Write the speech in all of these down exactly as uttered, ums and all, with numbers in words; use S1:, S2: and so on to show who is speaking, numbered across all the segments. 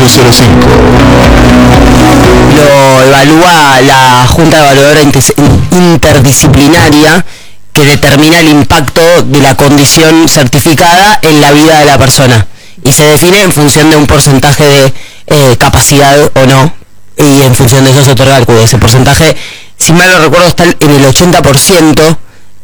S1: cero cero cinco.
S2: Lo evalúa la Junta Evaluadora Interdisciplinaria, que determina el impacto de la condición certificada en la vida de la persona. Y se define en función de un porcentaje de eh, capacidad o no, y en función de eso se otorga el C U D. Ese porcentaje, si mal no recuerdo, está en el ochenta por ciento,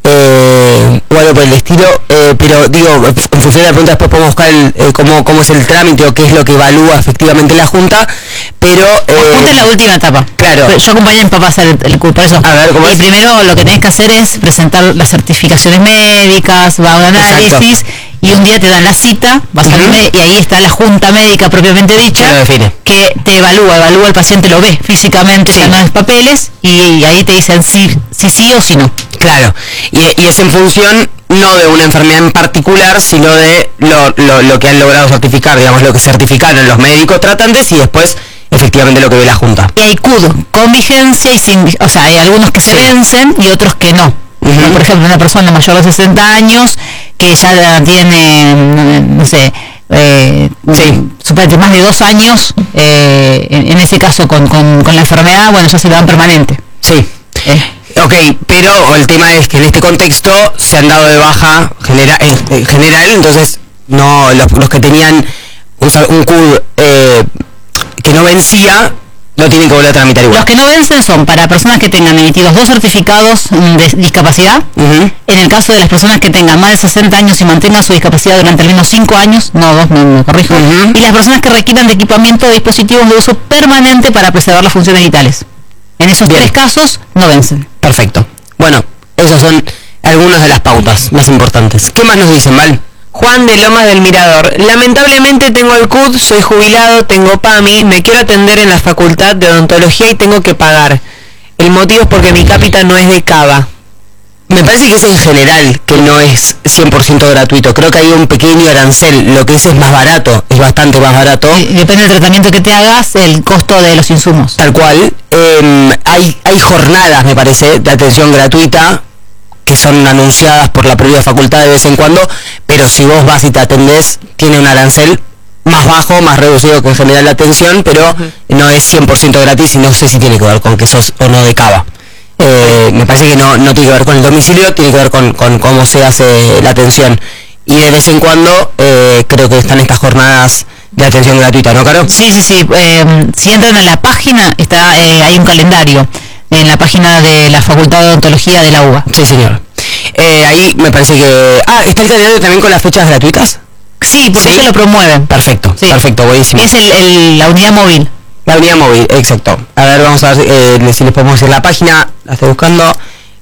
S2: eh, o algo por el estilo, eh, pero digo, en función de la pregunta después podemos buscar el, eh, cómo, cómo es el trámite o qué es lo que evalúa efectivamente la Junta, pero...
S3: Eh, la Junta es la última etapa.
S2: Claro.
S3: Pero yo acompañé a mi papá a hacer el, el C U D, por eso.
S2: A ver, ¿cómo
S3: y
S2: es?
S3: Primero lo que tenés que hacer es presentar las certificaciones médicas, va a un análisis... Exacto. Y un día te dan la cita, vas uh-huh. al med- y ahí está la junta médica propiamente dicha, que te evalúa, evalúa al paciente, lo ve físicamente, sí. Están los papeles, y, y ahí te dicen sí, sí, sí o sí no.
S2: Claro, y, y es en función no de una enfermedad en particular, sino de lo, lo, lo que han logrado certificar, digamos, lo que certificaron los médicos tratantes y después efectivamente lo que ve la junta.
S3: Y hay C U D con vigencia y sin, o sea, hay algunos que se sí. vencen y otros que no. Uh-huh. Por ejemplo, una persona mayor de sesenta años que ya tiene, no sé, eh, sí. suponete más de dos años, eh, en, en ese caso con, con, con la enfermedad, bueno, ya se le dan permanente.
S2: Sí. Eh. Ok, pero el tema es que en este contexto se han dado de baja genera, en general, entonces no los, los que tenían un, un C U D eh, que no vencía, no tienen que volver a tramitar igual.
S3: Los que no vencen son para personas que tengan emitidos dos certificados de discapacidad. Uh-huh. En el caso de las personas que tengan más de sesenta años y mantengan su discapacidad durante al menos cinco años, no dos, no me corrijo. Uh-huh. Y las personas que requieran de equipamiento de dispositivos de uso permanente para preservar las funciones vitales. En esos Bien. tres casos no vencen.
S2: Perfecto. Bueno, esas son algunas de las pautas más importantes. ¿Qué más nos dicen, Val?
S4: Juan de Lomas del Mirador. Lamentablemente tengo el C U D, soy jubilado, tengo P A M I, me quiero atender en la Facultad de Odontología y tengo que pagar. El motivo es porque mi cápita no es de Cava.
S2: Me parece que es en general, que no es cien por ciento gratuito. Creo que hay un pequeño arancel. Lo que es es más barato, es bastante más barato.
S3: Y depende del tratamiento que te hagas, el costo de los insumos.
S2: Tal cual. Eh, hay, hay jornadas, me parece, de atención gratuita, que son anunciadas por la propia facultad de vez en cuando, pero si vos vas y te atendés, tiene un arancel más bajo, más reducido que en general la atención, pero uh-huh. no es cien por ciento gratis y no sé si tiene que ver con que sos o no de Cava. Eh, me parece que no, no tiene que ver con el domicilio, tiene que ver con, con cómo se hace la atención. Y de vez en cuando eh, creo que están estas jornadas de atención gratuita, ¿no, Caro?
S3: Sí, sí, sí. Eh, si entran a la página, está eh, hay un calendario en la página de la Facultad de Odontología de la U B A.
S2: Sí, señor. Eh, ahí me parece que... Ah, ¿está el calendario también con las fechas gratuitas?
S3: Sí, porque ¿Sí? ellos lo promueven.
S2: Perfecto, sí. perfecto, buenísimo.
S3: Es el, el, la unidad móvil.
S2: La unidad móvil, exacto. A ver, vamos a ver eh, si les podemos decir la página. La estoy buscando.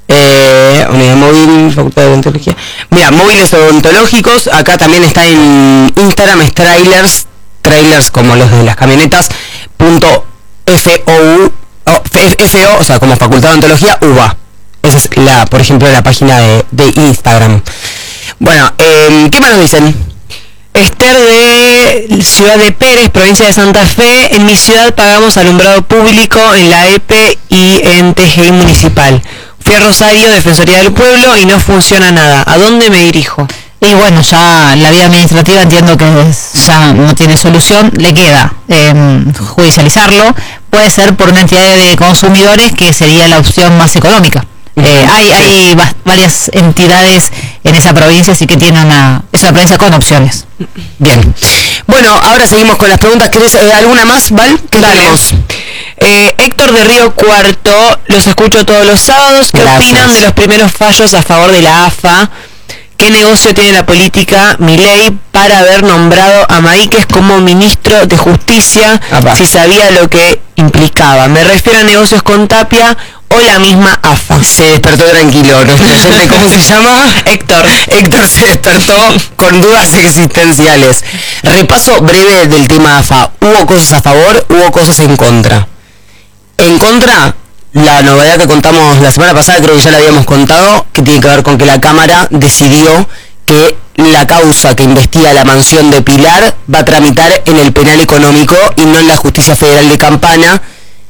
S2: Eh, unidad móvil, Facultad de Odontología. Mira, móviles odontológicos. Acá también está en Instagram, es trailers, trailers como los de las camionetas, punto F O U, oh, F O, o sea, como Facultad de Odontología, U B A. Esa es la, por ejemplo, la página de, de Instagram. Bueno, eh, ¿qué más nos dicen?
S4: Esther de Ciudad de Pérez, provincia de Santa Fe. En mi ciudad pagamos alumbrado público en la E P E y en T G I municipal. Fui a Rosario, Defensoría del Pueblo, y no funciona nada. ¿A dónde me dirijo?
S3: Y bueno, ya la vía administrativa entiendo que ya no tiene solución. Le queda eh, judicializarlo. Puede ser por una entidad de consumidores, que sería la opción más económica. Eh, hay hay va- varias entidades en esa provincia, así que tiene una es una provincia con opciones.
S2: Bien. Bueno, ahora seguimos con las preguntas. ¿Querés eh, alguna más, Val? ¿Qué tenemos?
S4: Eh, Héctor de Río Cuarto, los escucho todos los sábados. ¿Qué Gracias. opinan de los primeros fallos a favor de la A F A? ¿Qué negocio tiene la política Milei para haber nombrado a Maíquez como ministro de Justicia Apa. si sabía lo que implicaba? Me refiero a negocios con Tapia o la misma A F A.
S2: Se despertó tranquilo, ¿no? ¿Cómo se llama?
S4: Héctor.
S2: Héctor se despertó con dudas existenciales. Repaso breve del tema A F A. Hubo cosas a favor, hubo cosas en contra. En contra, la novedad que contamos la semana pasada, creo que ya la habíamos contado, que tiene que ver con que la Cámara decidió que la causa que investiga la mansión de Pilar va a tramitar en el penal económico y no en la Justicia Federal de Campana.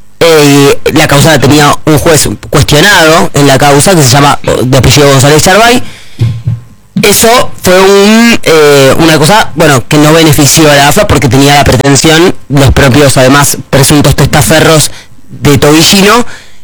S2: Eh, la causa la tenía un juez cuestionado en la causa, que se llama, de apellido González Charbay. eso fue un, eh, una cosa, bueno, que no benefició a la A F A porque tenía la pretensión, los propios, además, presuntos testaferros de Tobillino,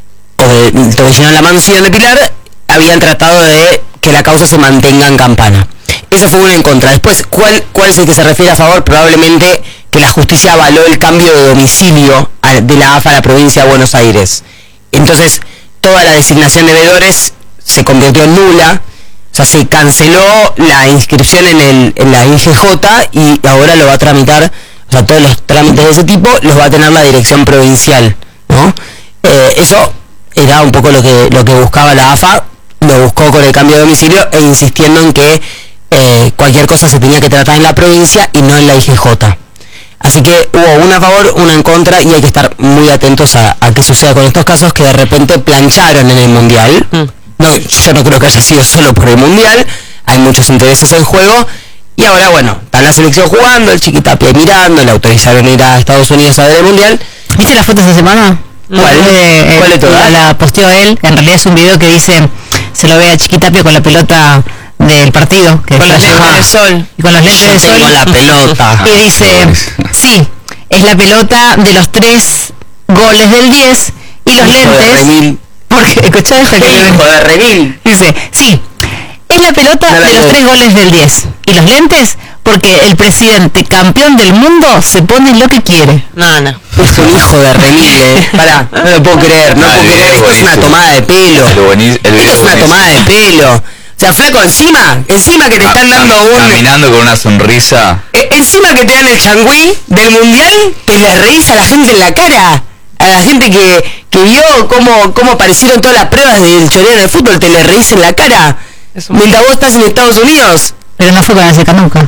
S2: o de Tobillino en la mansión de Pilar, habían tratado de que la causa se mantenga en Campana. Eso fue una en contra. Después, ¿cuál, cuál es el que se refiere a favor? Probablemente que la justicia avaló el cambio de domicilio a, de la A F A a la provincia de Buenos Aires. Entonces, toda la designación de veedores se convirtió en nula, o sea, se canceló la inscripción en, el, en la I G J y ahora lo va a tramitar, o sea, todos los trámites de ese tipo los va a tener la dirección provincial, ¿no? Eh, eso era un poco lo que, lo que buscaba la A F A, lo buscó con el cambio de domicilio e insistiendo en que eh, cualquier cosa se tenía que tratar en la provincia y no en la I G J. Así que hubo una a favor, una en contra y hay que estar muy atentos a, a qué suceda con estos casos que de repente plancharon en el Mundial. Mm. No, yo no creo que haya sido solo por el Mundial, hay muchos intereses en juego y ahora bueno, está la selección jugando, el Chiquitapia mirando, le autorizaron ir a Estados Unidos a ver el Mundial.
S3: ¿Viste la foto esta semana?
S2: ¿Cuál?
S3: Eh, ¿Cuál de todas? La, la posteó él, en realidad es un video que dice, se lo ve a Chiquitapia con la pelota del partido, que
S4: con los lentes de sol
S3: y con los lentes de sol
S2: la pelota
S3: y dice, sí, es la pelota de los tres goles del diez y los
S2: hijo
S3: lentes porque escuchá esto que
S2: hijo de Remil
S3: dice, sí, es la pelota no, de los tres goles del diez y los lentes porque el presidente campeón del mundo se pone lo que quiere.
S4: No, no.
S2: Es un hijo de Remil, eh. Pará, no lo puedo creer, no, no puedo creer, esto es una tomada de pelo. Esto es una tomada de pelo. O sea, flaco, encima, encima que te están dando un...
S1: Caminando con una sonrisa.
S2: Eh, encima que te dan el changüí del mundial, que le reís a la gente en la cara. A la gente que, que vio cómo, cómo aparecieron todas las pruebas del choreo del fútbol, te le reís en la cara. Mientras vos estás en Estados Unidos.
S3: Pero no fue con el Secanuca.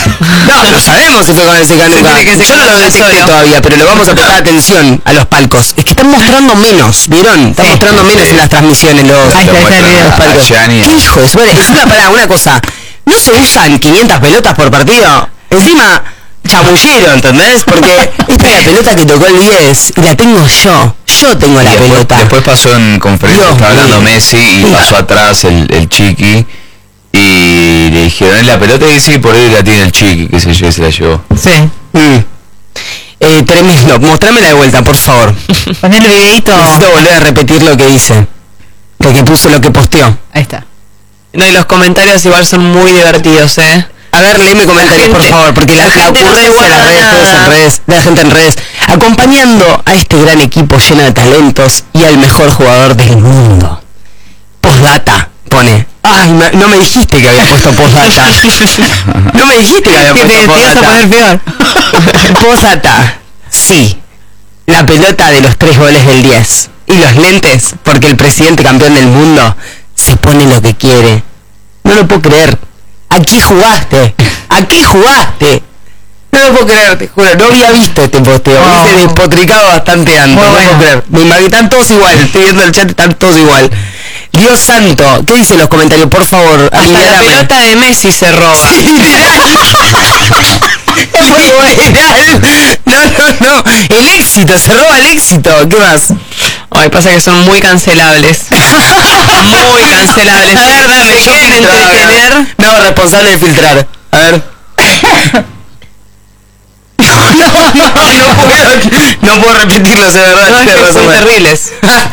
S2: No, no sabemos si fue con el Secanuca. Yo no lo detecté todavía, pero le vamos a prestar atención a los palcos. Es que están mostrando menos, ¿vieron? Están sí, mostrando sí, menos sí. en las transmisiones los,
S3: Ahí está, está
S2: los palcos. ¿Qué hijo de suerte? Encima, para una cosa, no se usan quinientas pelotas por partido. Encima, chamullero, ¿entendés? Porque esta es la pelota que tocó el diez y la tengo yo. Yo tengo la
S1: después,
S2: pelota.
S1: Después pasó en conferencia, Dios estaba hablando mío. Messi y sí. pasó atrás el, el Chiqui. Y le dijeron, la pelota y sí, por ahí la tiene el Chiqui, qué sé yo, se la llevó.
S3: Sí.
S2: Mm. Eh, tremendo, mostrámela de vuelta, por favor.
S3: Poner el videito.
S2: Necesito volver a repetir lo que dice. Lo que puso, lo que posteó.
S3: Ahí está.
S4: No, y los comentarios igual son muy divertidos, ¿eh?
S2: A ver, léeme comentarios, gente, por favor, porque la, la, la ocurrencia no de las redes, todos en redes, de la gente en redes, acompañando a este gran equipo lleno de talentos y al mejor jugador del mundo. Postdata, pone. Ay, me, no me dijiste que había puesto postdata. No me dijiste que había puesto postdata.
S3: Te vas a poner peor.
S2: Postdata. Sí. La pelota de los tres goles del diez. Y los lentes, porque el presidente campeón del mundo se pone lo que quiere. No lo puedo creer. ¿A qué jugaste? ¿A qué jugaste? No lo puedo creer, te juro. No había visto este posteo. Oh. Me hice despotricado bastante antes. No puedo creer. Me imagino, están todos igual. Estoy viendo el chat, están todos igual. Dios santo, ¿qué dicen los comentarios? Por favor,
S4: hasta la pelota de Messi se roba.
S2: Sí, literal. No, no, no. El éxito, se roba el éxito. ¿Qué más?
S4: Ay, pasa que son muy cancelables. Muy cancelables.
S2: A ver, dale,
S4: ¿se quieren entretener?
S2: No, responsable de filtrar. A ver. No, no, no, no puedo, no puedo repetirlos, de verdad.
S4: No, es que son terribles.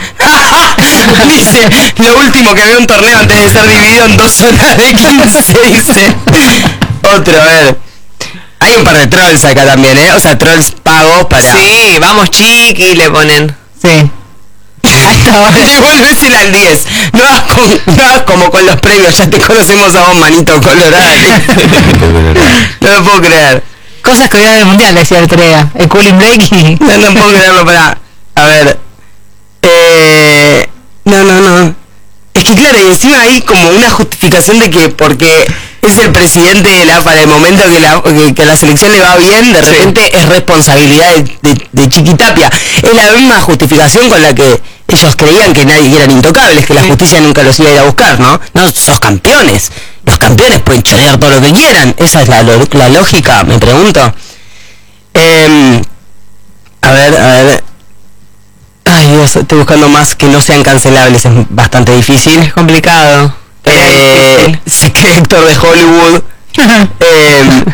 S2: Dice, lo último que veo un torneo antes de ser dividido en dos zonas de quince, dice. Otro, a ver. Hay un par de trolls acá también, ¿eh? O sea, trolls pagos para...
S4: Sí, vamos Chiqui, le ponen.
S3: Sí.
S2: Ahí está, devuélvesela al diez. No hagas, con, no hagas como con los premios, ya te conocemos a vos, manito colorado. No lo puedo creer.
S3: Cosas que había del mundial, decía el Trega. El cooling break y...
S2: No, no puedo creerlo, para... A ver... Eh... No, no, no. Es que claro, y encima hay como una justificación de que porque es el presidente de la A F A, en el momento que la, que, que a la selección le va bien, de repente sí. es responsabilidad de, de, de Chiquitapia. Es la misma justificación con la que ellos creían que nadie eran intocables, que la justicia nunca los iba a ir a buscar, ¿no? No, sos campeones. Los campeones pueden chorear todo lo que quieran. Esa es la, la lógica, me pregunto. Eh, a ver, a ver... Ay Dios, estoy buscando más que no sean cancelables, es bastante difícil.
S4: Es complicado.
S2: Eh, se cree Héctor de Hollywood. eh,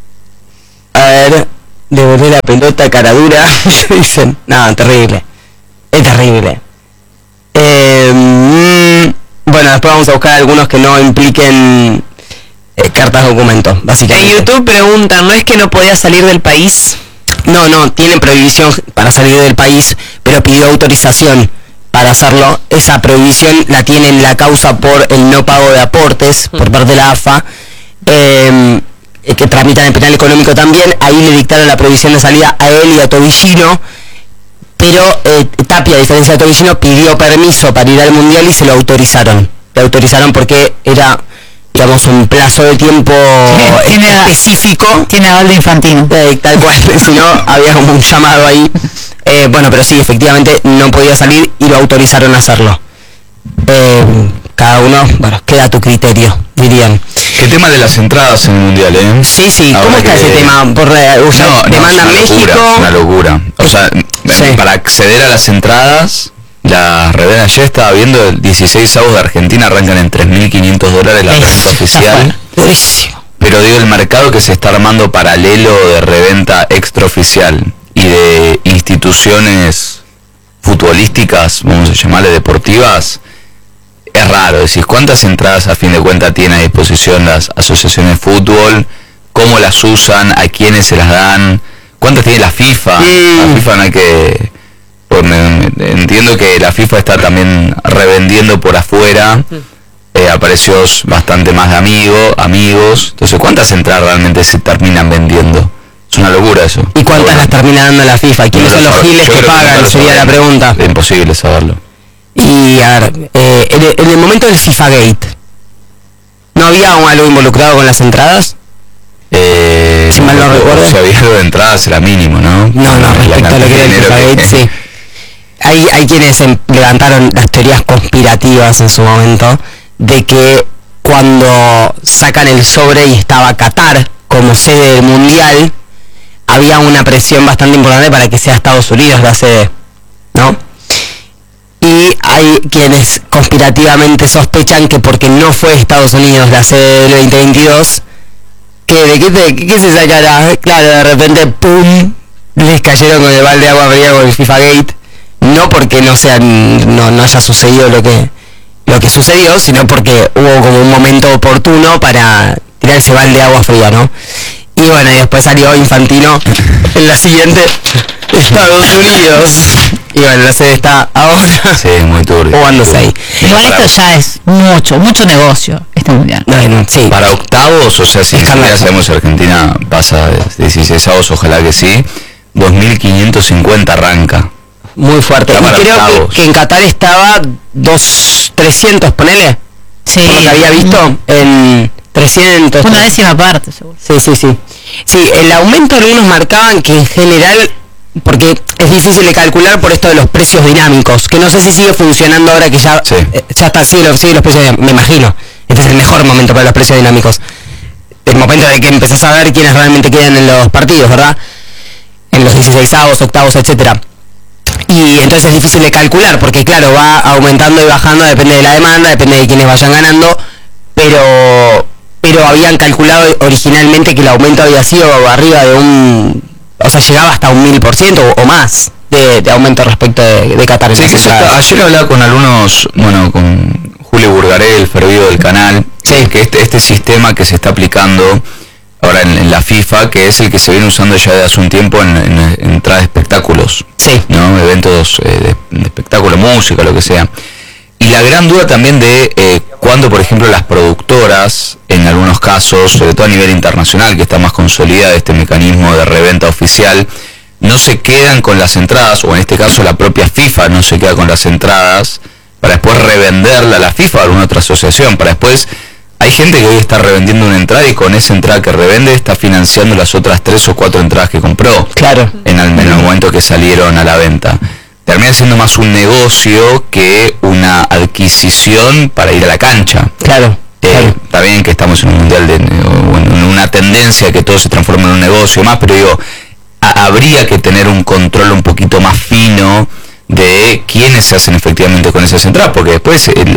S2: a ver, devolver la pelota cara dura. Dicen, no, terrible. Es terrible. Eh, mm, bueno, después vamos a buscar algunos que no impliquen eh, cartas documentos, básicamente.
S4: En YouTube preguntan, ¿no es que no podía salir del país?
S2: No, no, tienen prohibición para salir del país, pero pidió autorización para hacerlo. Esa prohibición la tiene en la causa por el no pago de aportes por parte de la A F A, eh, que tramitan el penal económico también. Ahí le dictaron la prohibición de salida a él y a Tobillino, pero eh, Tapia, a diferencia de Tobillino, pidió permiso para ir al Mundial y se lo autorizaron. Le autorizaron porque era, digamos, un plazo de tiempo
S3: tiene,
S2: específico.
S3: Tiene aval de Infantino.
S2: Eh, tal cual, si no, había como un llamado ahí. Eh, bueno, pero sí, efectivamente no podía salir y lo autorizaron a hacerlo. Eh, cada uno, bueno, queda a tu criterio, dirían.
S1: El tema de las entradas en el Mundial, ¿eh?
S2: Sí, sí, ¿cómo
S1: Ahora
S2: está
S1: que...
S2: ese tema? Por, eh, o sea,
S1: no, no,
S2: demanda
S1: es una
S2: México.
S1: locura, es una locura. O sea,
S2: sí.
S1: Para acceder a las entradas, la reventa ayer estaba viendo, el dieciséis avos de Argentina arrancan en tres mil quinientos dólares la reventa oficial.
S2: Durísimo.
S1: Pero digo, el mercado que se está armando paralelo de reventa extraoficial y de instituciones futbolísticas, vamos a llamarle deportivas, es raro. Decís, ¿cuántas entradas a fin de cuentas tiene a disposición las asociaciones de fútbol? ¿Cómo las usan? ¿A quiénes se las dan? ¿Cuántas tiene la FIFA? Mm. La FIFA no hay que... Pues me, me, entiendo que la FIFA está también revendiendo por afuera eh, a precios bastante más de amigo, amigos. Entonces, ¿cuántas entradas realmente se terminan vendiendo? Es una locura eso.
S2: ¿Y cuántas bueno, las termina dando la FIFA? ¿Quiénes no son los giles que pagan? Que sería la pregunta.
S1: Es imposible saberlo.
S2: Y a ver, eh, en, el, en el momento del FIFA Gate, ¿no había algo involucrado con las entradas?
S1: Eh,
S2: si mal no, no recuerdo.
S1: Si había algo de entradas era mínimo, ¿no?
S2: No, no, respecto a lo que era el FIFA Gate, que... sí. Hay, hay quienes levantaron las teorías conspirativas en su momento de que cuando sacan el sobre y estaba Qatar como sede del Mundial, había una presión bastante importante para que sea Estados Unidos la sede, ¿no? Y hay quienes conspirativamente sospechan que porque no fue Estados Unidos la sede del veinte veintidós, que de qué, te, qué se sacará, claro, de repente, ¡pum!, les cayeron con el balde de agua fría con el FIFA Gate. No porque no sean, no, no haya sucedido lo que lo que sucedió, sino porque hubo como un momento oportuno para tirar ese balde de agua fría, ¿no? Y bueno, y después salió Infantino en la siguiente, Estados Unidos. Y bueno, la sede está ahora.
S1: Sí, muy turbio.
S2: Jugándose ahí.
S3: Igual esto ya es mucho, mucho negocio, este mundial.
S2: Bueno, sí.
S1: Para octavos, o sea, si ya sabemos Argentina pasa dieciséis avos, ojalá que sí, dos mil quinientos cincuenta arranca.
S2: Muy fuerte. Y creo que, que en Qatar estaba dos trescientos, ponele.
S3: Sí.
S2: Por lo que había visto en trescientos.
S3: Una décima parte, seguro.
S2: Sí, sí, sí. Sí, el aumento algunos marcaban que en general, porque es difícil de calcular por esto de los precios dinámicos, que no sé si sigue funcionando ahora que ya, sí. eh, ya está, sigue, sigue los precios dinámicos, me imagino. Este es el mejor momento para los precios dinámicos. El momento de que empezás a ver quiénes realmente quedan en los partidos, ¿verdad? En los dieciseisavos, octavos, etcétera. Y entonces es difícil de calcular porque claro, va aumentando y bajando, depende de la demanda, depende de quienes vayan ganando, pero pero habían calculado originalmente que el aumento había sido arriba de un, o sea, llegaba hasta un mil por ciento o más de, de aumento respecto de, de Qatar.
S1: Sí, que está, ayer hablaba con algunos, bueno, con Julio Burgaré, el fervido del canal, sí. que este, este sistema que se está aplicando ahora en, en la FIFA, que es el que se viene usando ya de hace un tiempo en, en, en entradas de espectáculos,
S2: sí.
S1: ¿no? Eventos eh, de, de espectáculo, música, lo que sea. Y la gran duda también de eh, cuando, por ejemplo, las productoras, en algunos casos, sobre todo a nivel internacional, que está más consolidado este mecanismo de reventa oficial, no se quedan con las entradas, o en este caso la propia FIFA no se queda con las entradas, para después revenderla a la FIFA o a alguna otra asociación, para después... Hay gente que hoy está revendiendo una entrada y con esa entrada que revende está financiando las otras tres o cuatro entradas que compró.
S2: Claro.
S1: En el, en el momento que salieron a la venta. Termina siendo más un negocio que una adquisición para ir a la cancha.
S2: Claro.
S1: Eh, claro. Está bien que estamos en un mundial de, o en una tendencia que todo se transforma en un negocio más, pero digo, a, habría que tener un control un poquito más fino de quiénes se hacen efectivamente con esas entradas, porque después el, el,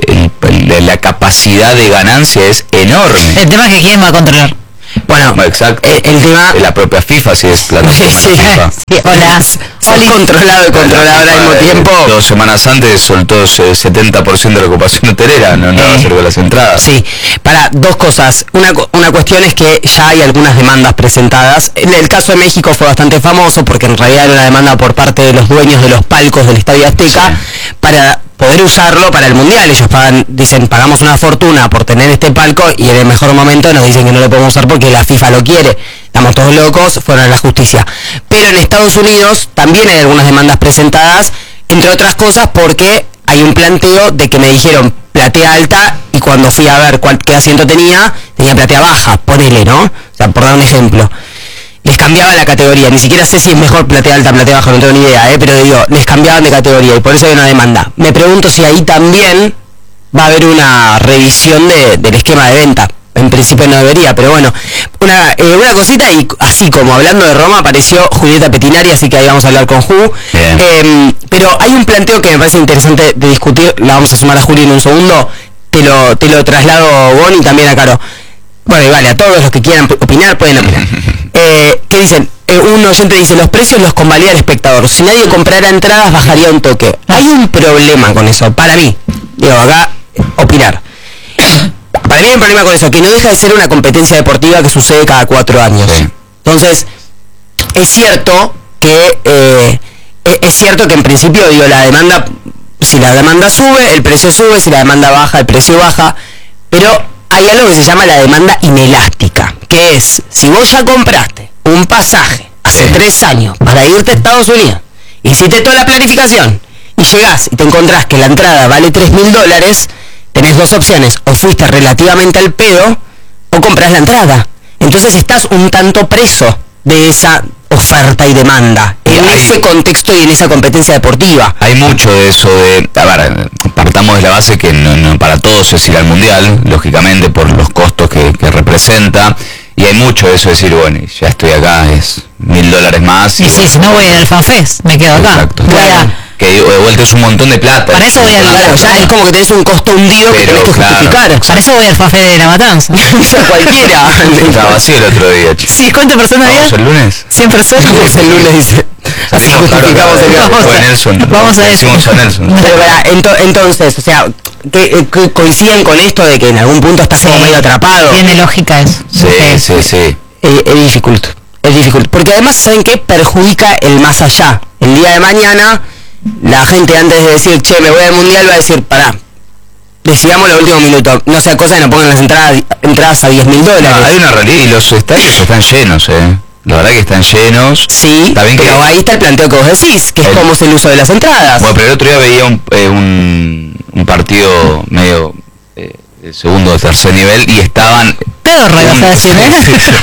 S1: el, la capacidad de ganancia es enorme.
S3: El tema es que quién va a controlar.
S2: Bueno,
S1: exacto.
S2: El, el tema...
S1: La propia FIFA, si es plata.
S2: Sí, sí.
S1: FIFA.
S3: Sí, hola.
S2: Son controlado y controlador al mismo tiempo.
S1: Dos semanas antes soltó setenta por ciento de la ocupación hotelera, no nada eh, con las entradas.
S2: Sí, para dos cosas. Una, una cuestión es que ya hay algunas demandas presentadas. En el caso de México fue bastante famoso porque en realidad era una demanda por parte de los dueños de los palcos del Estadio Azteca, sí, para poder usarlo para el Mundial. Ellos pagan, dicen, pagamos una fortuna por tener este palco y en el mejor momento nos dicen que no lo podemos usar porque la FIFA lo quiere. Estamos todos locos, fueron a la justicia. Pero en Estados Unidos también hay algunas demandas presentadas, entre otras cosas porque hay un planteo de que me dijeron platea alta y cuando fui a ver cuál, qué asiento tenía, tenía platea baja, ponele, ¿no? O sea, por dar un ejemplo. Les cambiaba la categoría, ni siquiera sé si es mejor platea alta, platea baja, no tengo ni idea, ¿eh? Pero digo, les cambiaban de categoría y por eso hay una demanda. Me pregunto si ahí también va a haber una revisión de, del esquema de venta. En principio no debería, pero bueno. Una, eh, una cosita, y así como hablando de Roma, apareció Julieta Petinari, así que ahí vamos a hablar con Ju. Eh, pero hay un planteo que me parece interesante de discutir, la vamos a sumar a Juli en un segundo, te lo, te lo traslado, Gon, y también a Caro. Bueno, y vale, a todos los que quieran opinar, pueden opinar. Eh, ¿Qué dicen? Eh, un oyente dice, los precios los convalida el espectador. Si nadie comprara entradas, bajaría un toque. Hay un problema con eso, para mí. Digo, acá, opinar. Para mí hay un problema con eso, que no deja de ser una competencia deportiva que sucede cada cuatro años. Sí. Entonces, es cierto que, eh, es cierto que en principio, digo, la demanda, si la demanda sube, el precio sube, si la demanda baja, el precio baja, pero hay algo que se llama la demanda inelástica, que es, si vos ya compraste un pasaje hace sí. tres años para irte a Estados Unidos, hiciste toda la planificación, y llegás y te encontrás que la entrada vale tres mil dólares, tenés dos opciones, o fuiste relativamente al pedo, o compras la entrada. Entonces estás un tanto preso de esa oferta y demanda, en hay, ese contexto y en esa competencia deportiva.
S1: Hay mucho de eso de, a ver, partamos de la base que no, no para todos es ir al Mundial, lógicamente por los costos que, que representa, y hay mucho de eso de decir, bueno, ya estoy acá, es mil dólares más.
S3: Y, y sí, si no voy al FanFest, me quedo acá.
S1: Exacto.
S3: Voy a...
S1: Que de vuelta es un montón de plata.
S3: Para eso voy al...
S2: Claro, ya es como que tenés un costo hundido, pero que tenés que claro, justificar.
S3: Para eso voy al FanFest de La Matanza.
S2: Cualquiera.
S1: Estaba vacío el otro día, chicos.
S3: Sí, ¿cuántas personas había?
S1: ¿Vamos el lunes?
S3: cien personas.
S2: Vamos el lunes, dice. Así justificamos el
S1: gasto. Fue Nelson.
S3: Vamos a
S1: decimos a Nelson.
S2: Pero para, ento, entonces, o sea, que, que coinciden con esto de que en algún punto estás sí, como medio atrapado.
S3: Tiene lógica eso.
S1: Sí, sí, sí. sí.
S2: Eh, es difícil. Es difícil. Porque además, ¿saben qué? Perjudica el más allá. El día de mañana, la gente antes de decir, che, me voy al Mundial, va a decir, pará, decidamos los últimos minutos. No sea cosa de no pongan las entradas, entradas a diez mil dólares.
S1: No, hay una realidad y los estadios están llenos, eh. La verdad que están llenos.
S2: Sí, está bien, pero que ahí está el planteo que vos decís, que el, es cómo es el uso de las entradas.
S1: Bueno, pero el otro día veía un, eh, un, un partido medio eh, de segundo o tercer nivel y estaban...
S3: Pedorro, vas a decir, ¿eh?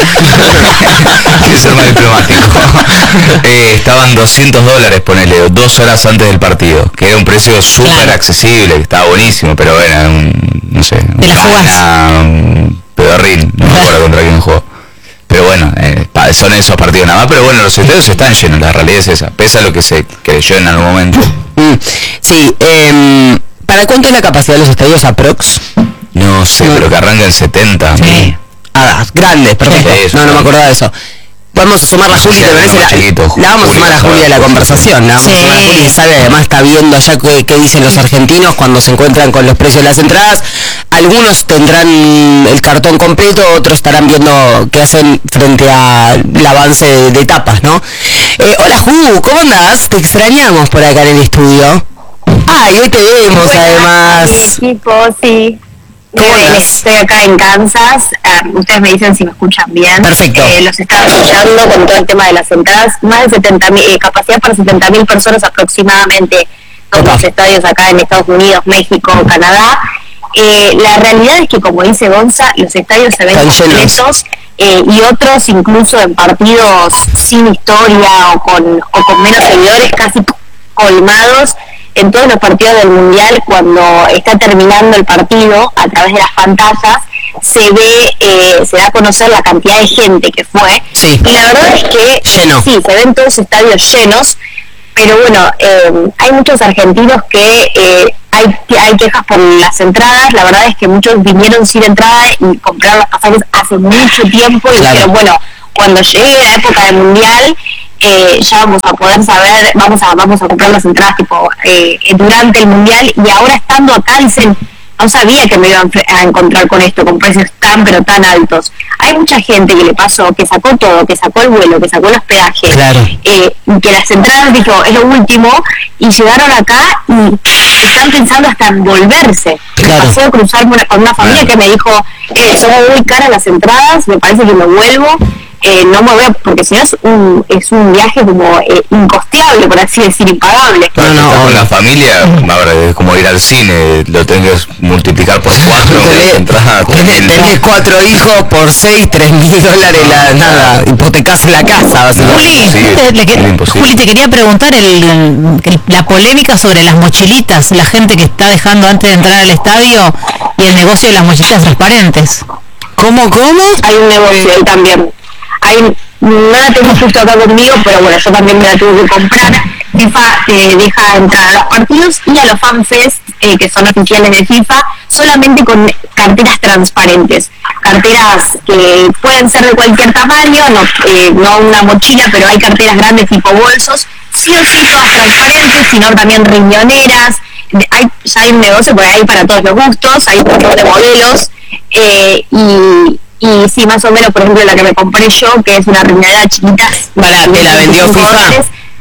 S1: Quiero ser más diplomático. eh, estaban doscientos dólares, ponele, dos horas antes del partido, que era un precio súper claro. accesible, que estaba buenísimo, pero era un, no sé,
S3: de la
S1: Gana, un pedorrín, no me acuerdo contra quién jugó. Pero bueno, eh, son esos partidos nada más, pero bueno, los estadios están llenos, la realidad es esa, pese a lo que se creyó en algún momento.
S2: Mm, sí, eh, ¿para cuánto es la capacidad de los estadios aprox?
S1: No sé, no. pero que arranca en setenta.
S2: Sí. Ah, grandes, perfecto. Sí, no, no me acordaba de eso. Podemos sumar a Juli, ¿te parece? La,
S1: chiquito,
S2: la vamos a sumar a Juli a la conversación, la vamos sí. a sumar a Juli, sabe, además está viendo allá qué, qué dicen los argentinos cuando se encuentran con los precios de las entradas. Algunos tendrán el cartón completo, otros estarán viendo qué hacen frente al avance de, de etapas, ¿no? Eh, hola Ju, ¿cómo andás? Te extrañamos por acá en el estudio. Ah, y hoy te vemos bueno, además.
S5: Mi equipo, sí. Bien, estoy acá en Kansas, uh, ustedes me dicen si me escuchan bien.
S2: Perfecto.
S5: Eh, los estaba escuchando con todo el tema de las entradas, más de setenta mil, eh, capacidad para setenta mil personas aproximadamente, con los estadios acá en Estados Unidos, México, Canadá. Eh, la realidad es que, como dice Gonza, los estadios se ven completos eh, y otros incluso en partidos sin historia o con, o con menos seguidores, casi colmados. En todos los partidos del Mundial, cuando está terminando el partido, a través de las pantallas, se ve, eh, se da a conocer la cantidad de gente que fue.
S2: Sí.
S5: Y la verdad es que
S2: Lleno.
S5: sí, se ven todos estadios llenos. pero bueno, eh, hay muchos argentinos que eh, hay, hay quejas por las entradas. La verdad es que muchos vinieron sin entrada y compraron los pasajes hace mucho tiempo y claro. dijeron, bueno, cuando llegue la época del mundial eh, ya vamos a poder saber, vamos a vamos a comprar las entradas tipo eh, durante el mundial, y ahora estando acá dicen, no sabía que me iban a encontrar con esto, con precios tan pero tan altos. Hay mucha gente que le pasó, que sacó todo, que sacó el vuelo, que sacó los peajes, claro. eh, que las entradas dijo, es lo último, y llegaron acá y están pensando hasta en volverse. Claro. Me pasé a cruzar con una familia que me dijo, eh, son muy caras las entradas, me parece que me vuelvo. Eh, no me voy a, porque si no es un, es un viaje como eh, incosteable, por así decir, impagable.
S1: No, no, no, con la familia, ahora es como ir al cine, lo tenés que multiplicar por cuatro.
S2: tenés, tenés cuatro hijos por seis, tres mil dólares, la, nada, hipotecás la casa, básicamente.
S3: Juli, sí, te, le que, Juli, te quería preguntar el, el, la polémica sobre las mochilitas, la gente que está dejando antes de entrar al estadio y el negocio de las mochilitas transparentes.
S2: ¿Cómo, cómo?
S5: Hay un negocio ahí también. Hay, no la tengo justo acá conmigo, pero bueno, yo también me la tuve que comprar. FIFA eh, deja entrar a los partidos y a los FanFest, eh, que son oficiales de FIFA, solamente con carteras transparentes. Carteras que pueden ser de cualquier tamaño, no, eh, no una mochila, pero hay carteras grandes tipo bolsos, sí o sí todas transparentes, sino también riñoneras. Hay, ya hay un negocio por ahí para todos los gustos, hay un montón de modelos, eh, y... Y sí, más o menos, por ejemplo, la que me compré yo, que es una riñonera chiquita.
S2: Para, ¿te la vendió FIFA? Dólares.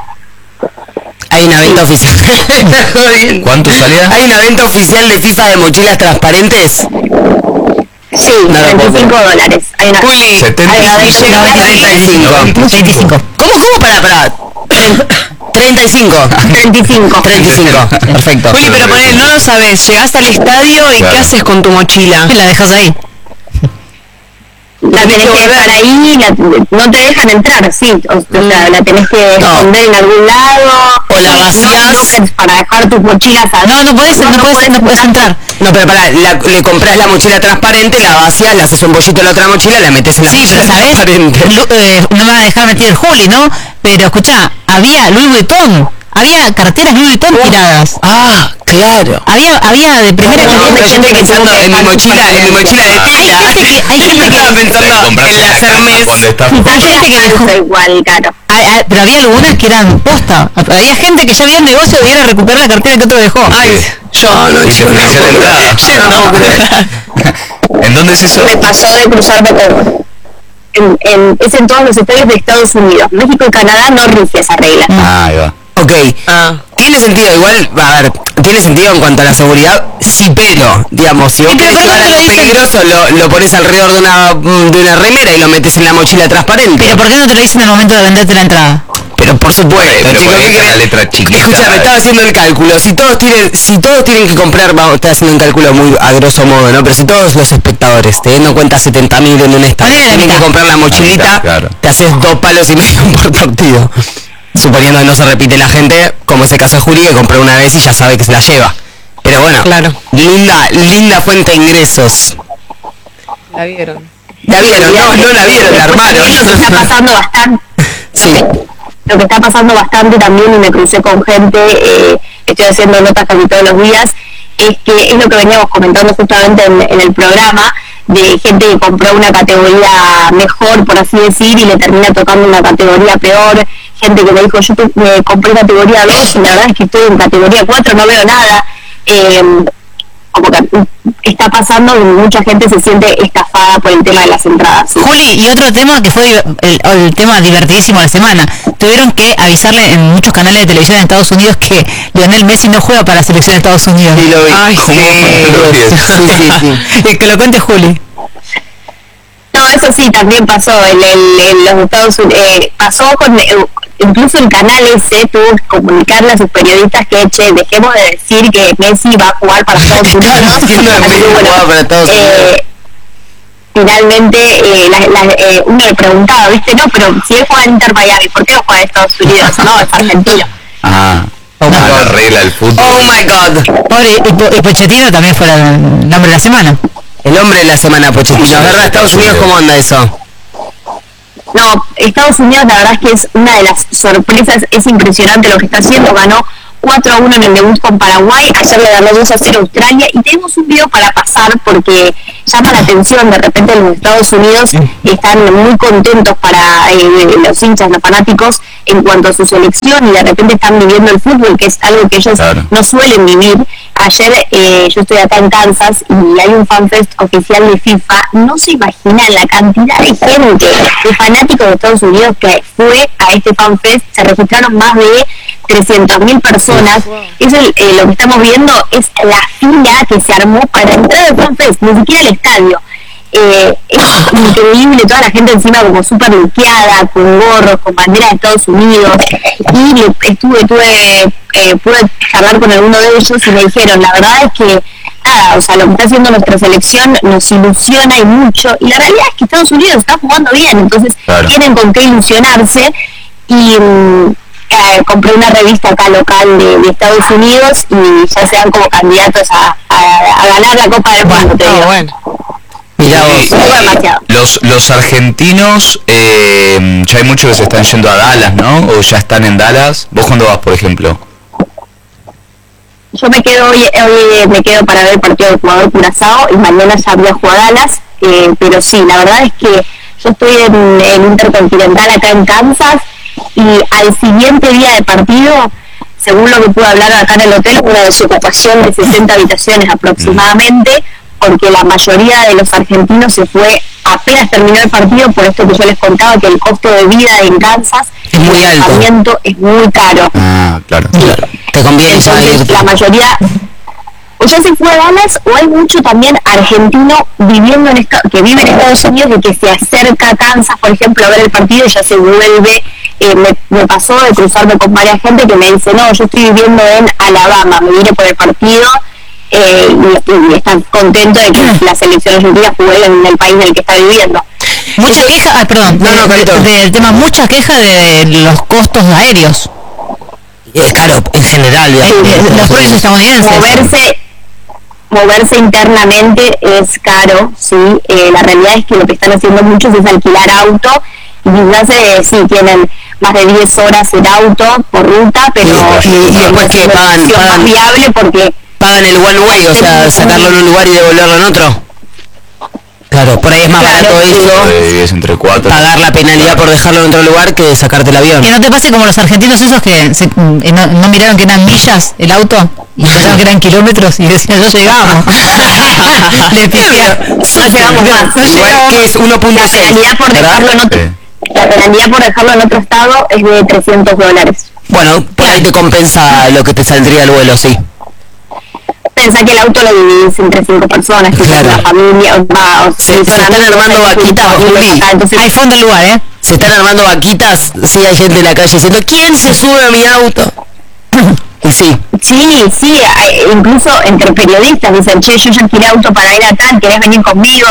S2: Hay una venta sí. oficial.
S1: ¿Cuánto salía?
S2: ¿Hay una venta oficial de FIFA de mochilas transparentes?
S5: Sí, treinta y cinco dólares. Hay una,
S2: Juli,
S1: setenta y cinco.
S2: treinta y cinco.
S3: treinta y cinco.
S2: ¿Cómo, cómo? Para, para. treinta y cinco.
S5: treinta y cinco.
S2: treinta y cinco. Perfecto.
S4: Juli, pero ponele, no lo sabes, llegás al estadio y claro. ¿qué haces con tu mochila?
S3: La dejas ahí.
S5: La tenés que dejar ahí, la, no te dejan entrar, sí, o sea, la tenés que esconder no. en algún lado,
S2: o la vacías
S5: no, para dejar tus mochilas adentro.
S3: No, no puedes, no, no, puedes, no puedes entrar.
S2: No, pero para, la, le compras la mochila transparente, la vacías, le haces un bollito en la otra mochila, la metes en la
S3: sí,
S2: mochila
S3: pero ¿sabes? transparente. Eh, no me va a dejar meter el Juli, ¿no? Pero escuchá, había Louis Vuitton. Había carteras Louis Vuitton tiradas.
S2: Ah, claro.
S3: Había, había de primera
S2: calidad. No, no, yo estoy pensando en mi mochila, en mi mochila de tela.
S3: Hay gente que, hay gente que
S2: estaba pensando en las Hermes.
S3: Hay gente que dejó
S5: igual, claro.
S3: Pero había algunas que eran posta. Había gente que ya había el negocio de ir a recuperar la cartera que otro dejó.
S2: Ay, yo no,
S1: y se ofreció la entrada. ¿En dónde es eso?
S5: Me pasó de cruzarme con... En, en, es en todos los estadios de Estados Unidos. México y Canadá no rige esa regla.
S1: Ah, ahí va.
S2: Ok, ah. tiene sentido, igual, a ver, tiene sentido en cuanto a la seguridad, sí, pero, digamos, si vos sí, querés llevar algo peligroso, lo, lo pones alrededor de una, de una remera y lo metes en la mochila transparente.
S3: Pero ¿por qué no te lo dicen al momento de venderte la entrada?
S2: Pero por supuesto,
S1: pero
S2: chicos,
S1: ¿qué la letra chiquita?
S2: Escuchame, estaba haciendo el cálculo, si todos tienen, si todos tienen que comprar, vamos, estaba haciendo un cálculo muy a grosso modo, ¿no? Pero si todos los espectadores, teniendo en cuenta setenta mil en un estadio, tienen que comprar la mochilita, mitad, claro. te haces dos palos y medio por partido. Suponiendo que no se repite la gente, como es el caso de Juli, que compró una vez y ya sabe que se la lleva. Pero bueno,
S4: claro.
S2: linda, linda fuente de ingresos.
S4: La vieron.
S2: La vieron, no, no la vieron, la armaron.
S5: Lo que está pasando bastante.
S2: Sí.
S5: Lo que está pasando bastante también, y me crucé con gente, eh, estoy haciendo notas casi todos los días, es que es lo que veníamos comentando justamente en, en el programa, de gente que compró una categoría mejor, por así decir, y le termina tocando una categoría peor. Gente que me dijo, yo te, me compré categoría dos y la verdad es que estoy en categoría cuatro, no veo nada. Eh, como que está pasando que mucha gente se siente estafada por el tema de las entradas. ¿Sí?
S3: Juli, y otro tema que fue el, el tema divertidísimo de la semana, tuvieron que avisarle en muchos canales de televisión de Estados Unidos que Lionel Messi no juega para la selección de Estados Unidos.
S2: Sí, lo vi.
S3: Ay,
S2: ¿Cómo?
S3: sí. Sí, sí, sí. Que lo cuente Juli.
S5: No, eso sí, también pasó en, el, en los Estados Unidos, eh, pasó con, eh, incluso el canal ese tuvo que comunicarle a sus periodistas que, che, dejemos de decir que Messi va a jugar para Estados Unidos.
S2: Así que bueno, para Estados Unidos.
S5: Eh, finalmente, eh, la, la, eh, uno le preguntaba, viste, no, pero si él juega en Inter Miami, ¿por qué no juega en Estados Unidos? No, es argentino.
S1: Ah, oh my God. La regla del fútbol.
S2: Oh my God.
S3: Pobre, y, y Pochettino también fue el nombre de la semana.
S2: El hombre de la semana, Pochettino. ¿Verdad? Estados Unidos, ¿cómo anda eso?
S5: no, Estados Unidos la verdad es que es una de las sorpresas, es impresionante lo que está haciendo, ganó cuatro a uno en el debut con Paraguay, ayer le ganó dos a cero a Australia, y tenemos un video para pasar porque llama la atención. De repente los Estados Unidos están muy contentos para eh, los hinchas, los fanáticos, en cuanto a su selección, y de repente están viviendo el fútbol, que es algo que ellos claro. no suelen vivir. Ayer eh, yo estoy acá en Kansas y hay un fanfest oficial de FIFA. No se imaginan la cantidad de gente, de fanáticos de Estados Unidos que fue a este fanfest. Se registraron más de trescientas mil personas. Eso eh, lo que estamos viendo es la fila que se armó para entrar al fanfest, ni siquiera al estadio. Eh, es increíble, toda la gente encima como súper luqueada, con gorros, con banderas de Estados Unidos, y le, estuve, tuve, eh, pude charlar con alguno de ellos y me dijeron, la verdad es que nada, o sea, lo que está haciendo nuestra selección nos ilusiona y mucho, y la realidad es que Estados Unidos está jugando bien, entonces claro. tienen con qué ilusionarse. Y mm, eh, compré una revista acá local de, de Estados Unidos y ya se dan como candidatos a, a, a ganar la Copa del Mundo, te digo.
S2: Oh, bueno. Mirá vos,
S1: eh, los, los argentinos, eh, ya hay muchos que se están yendo a Dallas, ¿no? O ya están en Dallas. ¿Vos cuándo vas, por ejemplo?
S5: Yo me quedo hoy, hoy me quedo para ver el partido del jugador Curazao y mañana ya viajo a Dallas, eh, pero sí, la verdad es que yo estoy en, en Intercontinental acá en Kansas, y al siguiente día de partido, según lo que pude hablar acá en el hotel, una desocupación de sesenta habitaciones aproximadamente, porque la mayoría de los argentinos se fue apenas terminó el partido, por esto que yo les contaba, que el costo de vida en Kansas,
S2: es muy
S5: el alojamiento es muy caro.
S1: Ah, claro.
S2: claro. Te conviene.
S5: Entonces, la mayoría, o ya se fue a Dallas, o hay mucho también argentino viviendo en esta, que vive en Estados Unidos y que se acerca a Kansas, por ejemplo, a ver el partido y ya se vuelve. Eh, me, me pasó de cruzarme con varias gente que me dice, no, yo estoy viviendo en Alabama, me vine por el partido. Eh, y, y están contentos de que la selección argentina juegue en el país en el que está viviendo.
S3: Mucha queja, ah, perdón, no, no, del de, tema, mucha queja de los costos aéreos.
S2: Es caro, en general,
S3: sí, eh, los precios estadounidenses.
S5: Moverse, moverse internamente es caro, sí. Eh, la realidad es que lo que están haciendo muchos es alquilar auto, y quizás eh, sí tienen más de diez horas en auto por ruta, pero
S2: sí, y, y después que pagan, pagan
S5: más viable porque
S2: pagan el one way, o sea, sacarlo en un lugar y devolverlo en otro. Claro, por ahí es más
S5: claro,
S2: barato eso,
S1: es entre cuatro,
S2: pagar la penalidad por dejarlo en otro lugar que sacarte el avión.
S3: Que no te pase como los argentinos esos que se, eh, no, no miraron que eran millas el auto y pensaron que eran kilómetros y decían, no llegamos. Les pifiaron.
S5: No llegamos más.
S2: No llegamos. Que es uno punto seis.
S5: La penalidad por dejarlo en otro, la penalidad por dejarlo en otro estado es de trescientos dólares.
S2: Bueno, por ahí te compensa lo que te saldría el vuelo, sí.
S5: Pensá que el auto lo dividís entre cinco personas, que claro. la familia va, o
S2: se, se están armando vaquitas,
S5: entonces
S3: hay fondo el lugar, ¿eh?
S2: Se están armando vaquitas, sí, hay gente en la calle diciendo, ¿quién se sube a mi auto? Y sí.
S5: Sí, sí, hay, incluso entre periodistas dicen, che, yo ya alquilé auto para ir a tal, ¿querés venir conmigo?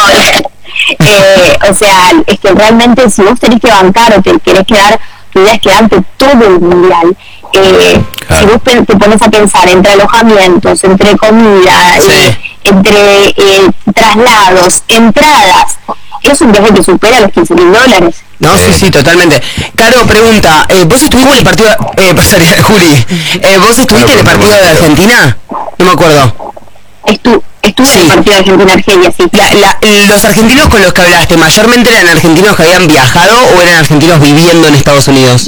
S5: eh, o sea, es que realmente si vos tenés que bancar o te querés quedar, tu idea es quedarte todo el mundial. Eh, claro. Si vos te pones a pensar entre alojamientos, entre comida, sí. eh, entre eh, traslados, entradas, es un viaje que supera los quince mil dólares.
S2: No, sí, sí, totalmente. Caro, pregunta, eh, ¿vos estuviste en el partido, eh, pasaría, Juli, eh, ¿vos estuviste en el partido de Argentina? No me acuerdo.
S5: Estu estuve sí. en el partido de Argentina-Argelia, sí.
S2: La, la, ¿Los argentinos con los que hablaste, mayormente eran argentinos que habían viajado o eran argentinos viviendo en Estados Unidos?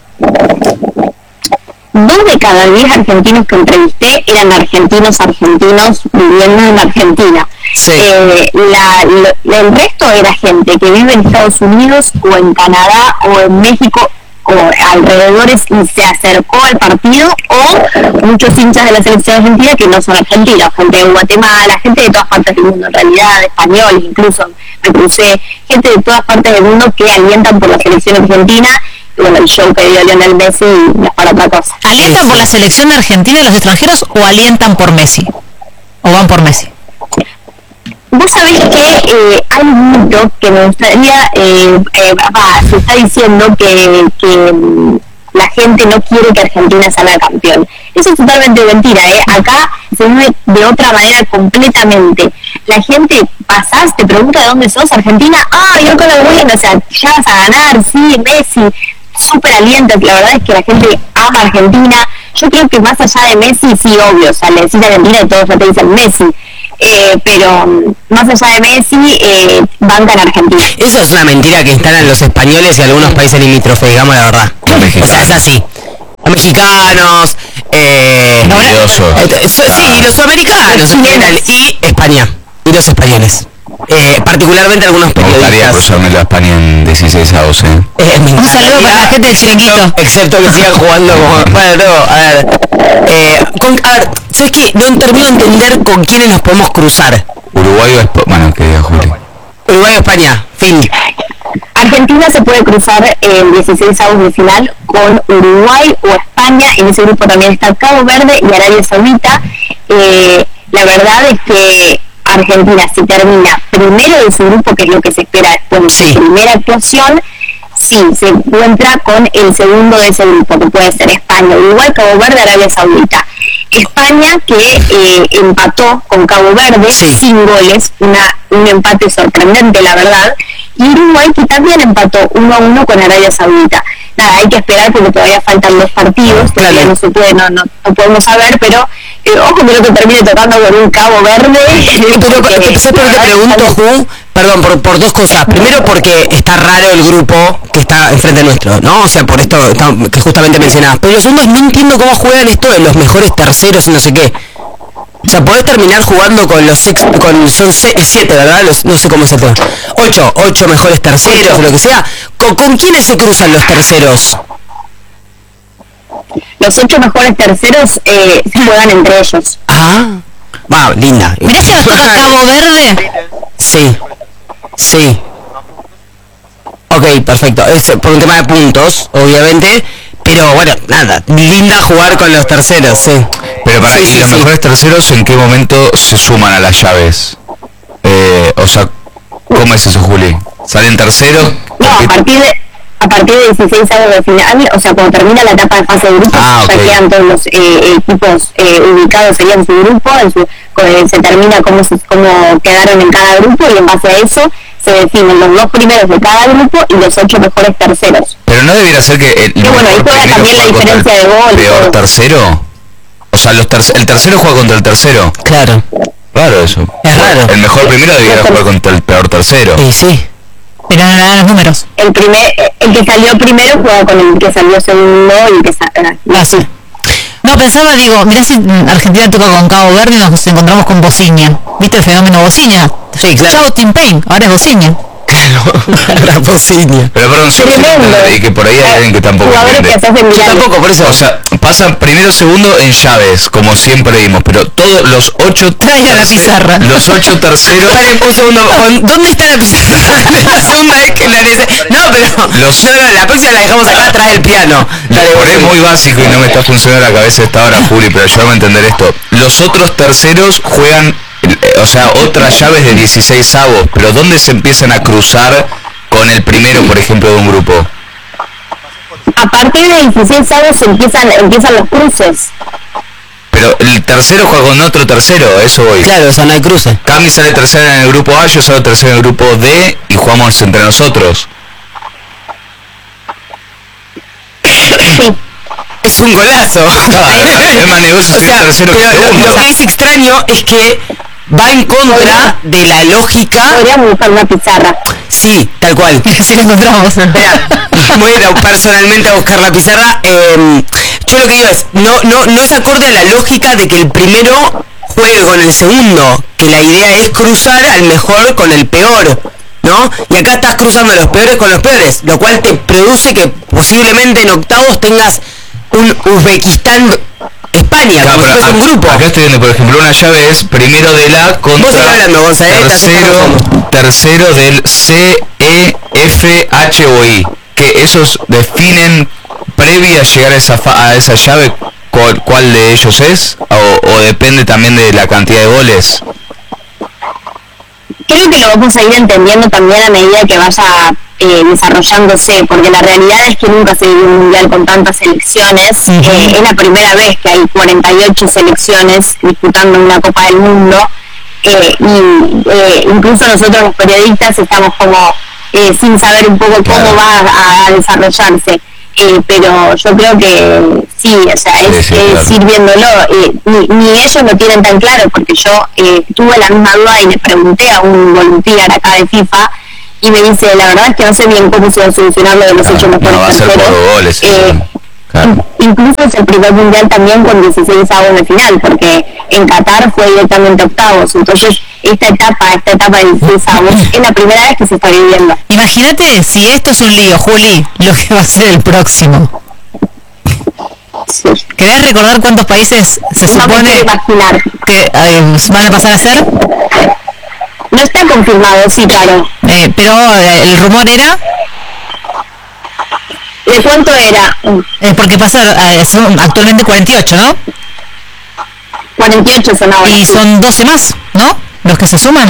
S5: Dos de cada diez argentinos que entrevisté eran argentinos argentinos viviendo en Argentina.
S2: Sí.
S5: Eh, la, lo, el resto era gente que vive en Estados Unidos o en Canadá o en México o alrededores y se acercó al partido, o muchos hinchas de la selección argentina que no son argentinos, gente de Guatemala, gente de todas partes del mundo en realidad, españoles incluso, me crucé, gente de todas partes del mundo que alientan por la selección argentina. Bueno, el show que dio Lionel Messi no es para otra cosa.
S3: ¿Alientan por la selección de Argentina los extranjeros o alientan por Messi? ¿O van por Messi?
S5: Vos sabés que eh, hay un mito que me gustaría, eh, eh, va, se está diciendo que, que la gente no quiere que Argentina salga campeón. Eso es totalmente mentira, ¿eh? Acá se vive de otra manera completamente. la gente pasás, te pregunta de dónde sos, Argentina, ah, yo con el Win, o sea, ya vas a ganar, sí, Messi, súper aliento, la verdad es que la gente ama Argentina. Yo creo que más allá de Messi, sí, obvio, o sea, le decís Argentina y todos ya te dicen Messi, eh, pero um, más allá de Messi, eh, bancan Argentina.
S2: Eso es una mentira que instalan los españoles y algunos países limítrofes, digamos la verdad. O sea, es así. Los mexicanos, eh, eh, sí, los americanos en general, y España, y los españoles. Eh, particularmente algunos periodistas.
S1: Me gustaría cruzarme la España en dieciséis avos, eh.
S2: eh
S3: Un saludo para la gente del chiringuito.
S2: Excepto que sigan jugando como... Bueno, no, a ver. Eh, con, a ver, ¿sabes qué? No termino de entender con quiénes nos podemos cruzar.
S1: Uruguay o España. Bueno, que diga Juli.
S2: Uruguay o España, fin.
S5: Argentina se puede cruzar en dieciséis avos de final con Uruguay o España. En ese grupo también está Cabo Verde y Arabia Saudita. Eh, la verdad es que Argentina, si termina primero de su grupo, que es lo que se espera después de su primera actuación, sí, se encuentra con el segundo de ese grupo, que puede ser España, Uruguay, Cabo Verde, Arabia Saudita. España, que eh, empató con Cabo Verde, sí. sin goles, una, un empate sorprendente, la verdad, y Uruguay, que también empató uno a uno con Arabia Saudita. Nada, hay que esperar porque todavía faltan dos partidos, todavía claro. no se puede, no, no, no podemos saber, pero eh, ojo que no te termine tocando con un Cabo Verde.
S2: Pero, pero ¿sabes por qué te pregunto, Ju? Perdón, por, por dos cosas. Primero porque está raro el grupo que está enfrente nuestro, ¿no? O sea, por esto que justamente mencionabas. Pero lo segundo es, no entiendo cómo juegan esto de los mejores terceros y no sé qué. O sea, podés terminar jugando con los sex, con son siete, ¿verdad? Los, no sé cómo se puede. Ocho, ocho mejores terceros o lo que sea. ¿Con, ¿Con quiénes se cruzan los terceros?
S5: Los ocho mejores terceros eh, se juegan entre ellos.
S2: Ah, wow, linda.
S3: Mirá si nos toca Cabo Verde.
S2: Sí, sí. Ok, perfecto. Es por un tema de puntos, obviamente. Pero bueno, nada, linda jugar con los terceros, sí.
S1: Pero para sí, sí, los sí. mejores terceros, ¿en qué momento se suman a las llaves? Eh, o sea, ¿cómo es eso, Juli? ¿Salen terceros?
S5: No, a partir de a partir de dieciséis avos de final, o sea, cuando termina la etapa de fase de grupos, ah, okay. ya quedan todos los eh, equipos eh, ubicados serían en su grupo, en su, eh, se termina cómo, cómo quedaron en cada grupo y en base a eso se definen los dos primeros de cada grupo y los ocho mejores terceros.
S1: Pero no debiera ser que el,
S5: y bueno, ahí juega también la diferencia de gol.
S1: ¿Peor tercero? O sea, los ter el tercero juega contra el tercero.
S2: Claro.
S1: Raro eso.
S2: Es raro.
S1: El mejor primero debiera jugar contra el peor tercero.
S2: Sí, sí.
S3: Pero no dan los números.
S5: El primer, el que salió primero juega con el que salió segundo y el que salió.
S3: Ah, sí. No, pensaba, digo, mirá si Argentina toca con Cabo Verde y nos encontramos con Bociña. ¿Viste el fenómeno Bociña?
S2: Sí, claro.
S3: Chao, Tim Payne, ahora es Bociña.
S2: Claro, la Bociña.
S1: Pero perdón, solo y que por ahí hay alguien que tampoco entiende.
S2: Yo tampoco, por eso.
S1: O sea, pasan primero segundo en llaves, como siempre vimos, pero todos los ocho...
S3: Traiga la pizarra.
S1: Los ocho terceros...
S2: Vale, un segundo, ¿dónde está la pizarra? La segunda vez que la necesito. No, pero... Los... No, no, la próxima la dejamos acá atrás del piano.
S1: Dale, por es muy básico y no me está funcionando la cabeza esta hora, Juli, pero ayúdame a entender esto. Los otros terceros juegan... O sea, otras llaves de dieciséis avos, pero ¿dónde se empiezan a cruzar con el primero, por ejemplo, de un grupo?
S5: A partir de dieciséis avos empiezan, empiezan los cruces.
S1: Pero el tercero juega con otro tercero, eso voy.
S2: Claro, o sea, no hay cruce.
S1: Cami sale tercera en el grupo A, yo salgo tercero en el grupo D y jugamos entre nosotros.
S5: Sí.
S2: Es un golazo.
S1: Claro, es más negocio o sea, tercero que segundo.
S2: Lo que es extraño es que va en contra de la lógica.
S5: Podríamos buscar una pizarra.
S2: Sí, tal cual.
S3: Si la encontramos.
S2: Voy a ir personalmente a buscar la pizarra. Eh, yo lo que digo es, no, no, no es acorde a la lógica de que el primero juegue con el segundo, que la idea es cruzar al mejor con el peor, ¿no? Y acá estás cruzando los peores con los peores, lo cual te produce que posiblemente en octavos tengas un Uzbekistán España,
S1: no,
S2: como si fuese un grupo.
S1: Acá estoy viendo, por ejemplo, una llave es primero de la contra
S2: ¿Vos estás hablando, González?
S1: tercero, tercero del C, E, F, H o I. Que esos definen previa a llegar a esa, fa a esa llave cuál, cuál de ellos es, o, o depende también de la cantidad de goles.
S5: Creo que lo vamos a ir entendiendo también a medida que vaya eh, desarrollándose, porque la realidad es que nunca se vivió un mundial con tantas selecciones. Uh-huh. eh, es la primera vez que hay cuarenta y ocho selecciones disputando una Copa del Mundo. eh, y eh, incluso nosotros los periodistas estamos como eh, sin saber un poco cómo claro. va a, a desarrollarse. Eh, pero yo creo que sí, o sea, es, sí, sí, es claro. ir viéndolo. Eh, ni, ni ellos lo tienen tan claro, porque yo eh, tuve la misma duda y le pregunté a un voluntario acá de FIFA y me dice, la verdad es que no sé bien cómo se va a solucionar lo de los hechos mejores
S1: no, va a ser por goles, eh, claro.
S5: Incluso es el primer mundial también con dieciséis avos de final, porque en Qatar fue directamente octavos, entonces esta etapa, esta etapa de dieciséis avos es la primera vez que se está viviendo.
S3: Imagínate si esto es un lío, Juli, lo que va a ser el próximo. Sí. ¿Querés recordar cuántos países se no supone que eh, van a pasar a ser?
S5: No está confirmado, sí, claro.
S3: Eh, pero eh, el rumor era...
S5: ¿De cuánto era?
S3: Eh, porque pasaron, eh, son actualmente cuarenta y ocho, ¿no?
S5: cuarenta y ocho son ahora.
S3: Y son doce más, ¿no? Los que se suman.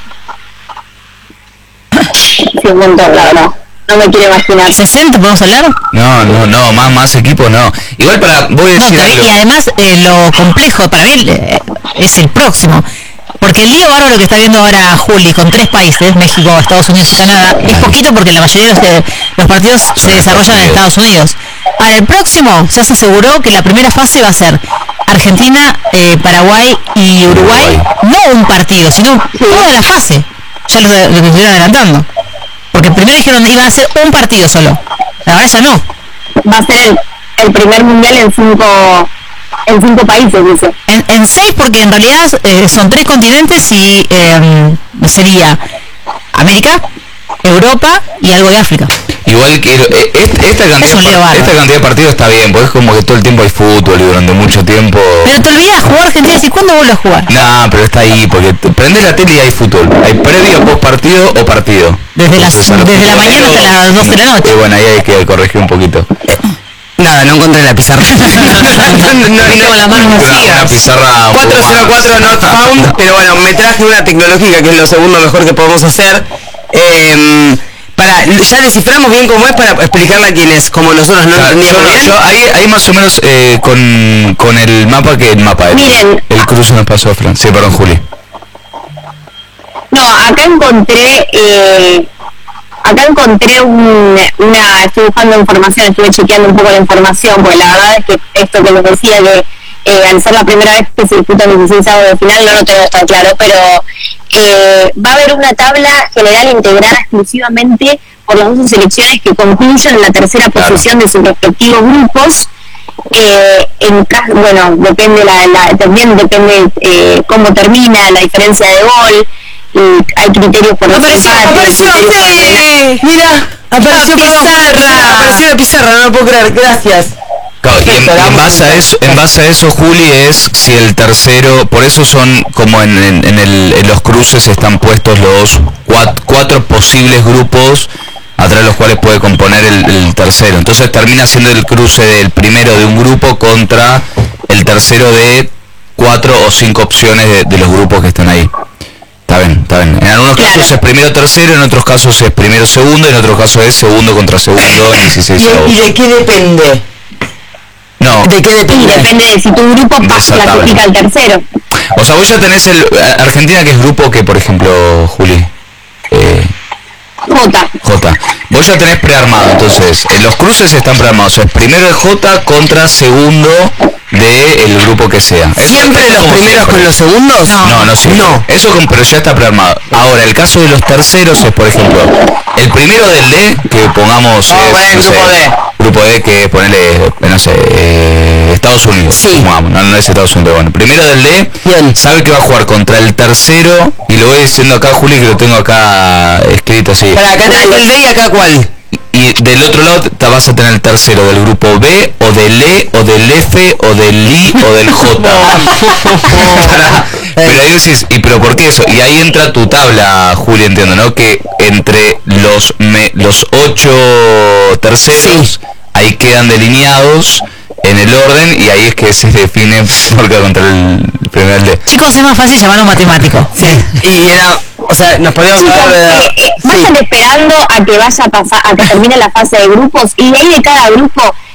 S5: Sí, un montón, la verdad. No me quiero imaginar.
S3: ¿sesenta podemos hablar?
S1: No, no, no, más, más equipos no. Igual para, voy a decir
S3: no, algo. Y además eh, lo complejo para mí eh, es el próximo. Porque el lío bárbaro que está viendo ahora Juli con tres países, México, Estados Unidos y Canadá, es poquito porque la mayoría de los, los partidos se desarrollan en Estados Unidos. Ahora, el próximo ya se aseguró que la primera fase va a ser Argentina, eh, Paraguay y Uruguay. No un partido, sino toda la fase. Ya lo, lo que estuvieron adelantando. Porque primero dijeron iba a ser un partido solo. Ahora ya no.
S5: Va a ser el, el primer mundial en cinco... En cinco países, dice.
S3: En, en seis, porque en realidad eh, son tres continentes y eh, sería América, Europa y algo de África.
S1: Igual que eh, esta, esta, cantidad, esta cantidad de partidos está bien, porque es como que todo el tiempo hay fútbol y durante mucho tiempo...
S3: Pero te olvidas jugar Argentina, ¿y cuándo vuelves a jugar?
S1: No, pero está ahí, porque prende la tele y hay fútbol. Hay previo, post partido o partido.
S3: Desde, las, desde la mañana hasta las doce de la noche.
S1: Y bueno, ahí hay que corregir un poquito.
S2: Nada, no encontré la pizarra. no, no, no,
S4: con las manos vacías.
S1: Pizarra
S4: cuatro cero cuatro not found, pero bueno, me traje una tecnológica que es lo segundo mejor que podemos hacer. Eh, para, ya desciframos bien cómo es para explicarla a quienes, como nosotros no entendíamos bien.
S1: Yo ahí, ahí más o menos eh, con, con el mapa que el mapa el,
S5: Miren,
S1: el cruce nos pasó a Fran. Sí, perdón, Juli.
S5: No, acá encontré eh, acá encontré un, una, estoy buscando información, estuve chequeando un poco la información, porque la verdad es que esto que les decía que eh, al ser la primera vez que se disputan dieciséis avos de final no lo tengo tan claro, pero eh, va a haber una tabla general integrada exclusivamente por las dos selecciones que concluyen en la tercera posición de sus respectivos grupos. Eh, en caso, bueno, depende la, la también depende eh, cómo termina, la diferencia de gol. Y hay criterios por los
S4: apareció, apareció, sí. Mira, apareció Pizarra, apareció la pizarra, no lo puedo creer, gracias.
S1: Claro, y en, en base a eso, en base a eso, Juli, es si el tercero, por eso son como en, en, en, el, en los cruces están puestos los cuatro, cuatro posibles grupos a través de los cuales puede componer el, el tercero. Entonces termina siendo el cruce del primero de un grupo contra el tercero de cuatro o cinco opciones de, de los grupos que están ahí. Está bien, está bien. En algunos claro. casos es primero tercero, en otros casos es primero segundo, en otros casos es segundo contra segundo, dieciséis
S4: ¿Y, ¿Y de qué depende?
S1: No.
S4: ¿De qué depende?
S5: Y depende de si tu grupo clasifica al tercero.
S1: O sea, vos ya tenés el Argentina, que es grupo que, por ejemplo, Juli. Eh,
S5: J.
S1: J. Vos ya tenés prearmado, entonces, en los cruces están prearmados. Es primero el J contra segundo de el grupo que sea.
S4: ¿Siempre los primeros siempre. con los segundos?
S1: No, no, no siempre. No. Eso con, pero ya está prearmado. Ahora, el caso de los terceros es, por ejemplo, el primero del D, que pongamos...
S4: Oh,
S1: es,
S4: bueno,
S1: no
S4: grupo
S1: sé,
S4: D.
S1: Grupo D, que ponele, no sé, eh, Estados Unidos.
S2: Sí.
S1: Pongamos, no, no es Estados Unidos. Bueno, primero del D, bien. Sabe que va a jugar contra el tercero, y lo voy diciendo acá, Juli, que lo tengo acá escrito así.
S4: Para acá tenés el D y acá cuál.
S1: Y del otro lado te vas a tener el tercero del grupo B, o del E, o del F, o del I, o del J. Para, pero ahí decís, ¿y pero por qué eso? Y ahí entra tu tabla, Juli, entiendo, ¿no? Que entre los me, los ocho terceros, sí. ahí quedan delineados en el orden, y ahí es que se define porque contra el primer D.
S3: Chicos, es más fácil llamarlo matemático.
S4: Sí. Y era... O sea, nos podíamos
S5: Chicos,
S4: hablar de...
S5: eh, eh, vayan sí. esperando a que vaya a pasar, a que termine la fase de grupos, y de ahí de cada grupo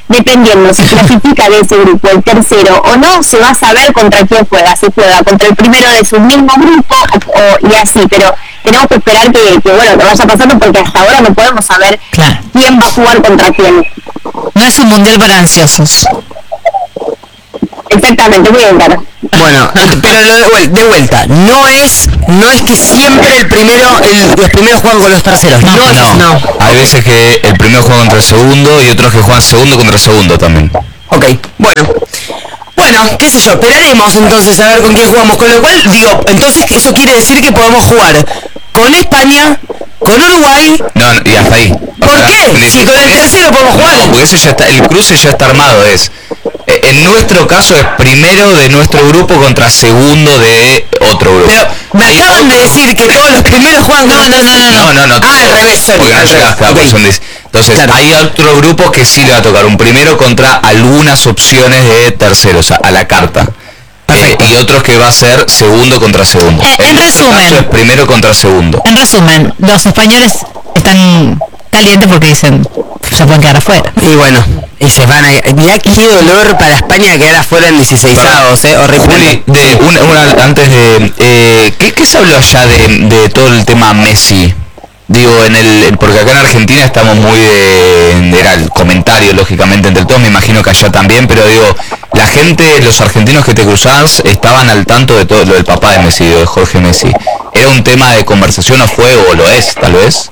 S5: dependiendo si clasifica de ese grupo el tercero o no, se va a saber contra quién juega, si juega contra el primero de su mismo grupo o, o, y así, pero tenemos que esperar que, que bueno, que vaya pasando porque hasta ahora no podemos saber claro. quién va a jugar contra quién.
S3: No es un mundial para ansiosos.
S5: Exactamente, muy bien, claro.
S2: Bueno, pero lo, de vuelta, no es no es que siempre el primero el, los primeros juegan con los terceros. No, no,
S1: no. no. Hay veces que el primero juega contra el segundo y otros que juegan segundo contra segundo también.
S2: Ok, bueno. Bueno, qué sé yo, esperaremos entonces a ver con quién jugamos. Con lo cual, digo, entonces eso quiere decir que podemos jugar con España, con Uruguay.
S1: No, no y hasta ahí.
S2: ¿Por o sea, qué? Si con el tercero podemos jugar.
S1: No, porque eso ya está, el cruce ya está armado, es. En nuestro caso es primero de nuestro grupo contra segundo de otro grupo.
S2: Pero me Hay acaban otro... de decir que todos los primeros juegan
S3: no,
S2: con
S3: no, no, no,
S1: no, no, no.
S2: Ah, al revés, sorry, al revés. Okay.
S1: Entonces, claro. hay otro grupo que sí le va a tocar un primero contra algunas opciones de terceros, a, a la carta. Eh, y otros que va a ser segundo contra segundo.
S3: Eh, en, en resumen,
S1: caso es primero contra segundo.
S3: En resumen, los españoles están calientes porque dicen ya pueden quedar afuera.
S2: Y bueno, y se van a... Mirá qué dolor para España quedar afuera en dieciseisavos, eh, horrible.
S1: Juli, de una, una, antes de... Eh, ¿qué, ¿Qué se habló allá de, de todo el tema Messi? Digo, en el porque acá en Argentina estamos muy de... Era el comentario, lógicamente, entre todos, me imagino que allá también, pero digo, la gente, los argentinos que te cruzás, estaban al tanto de todo lo del papá de Messi, de Jorge Messi. ¿Era un tema de conversación o fue, o lo es, tal vez?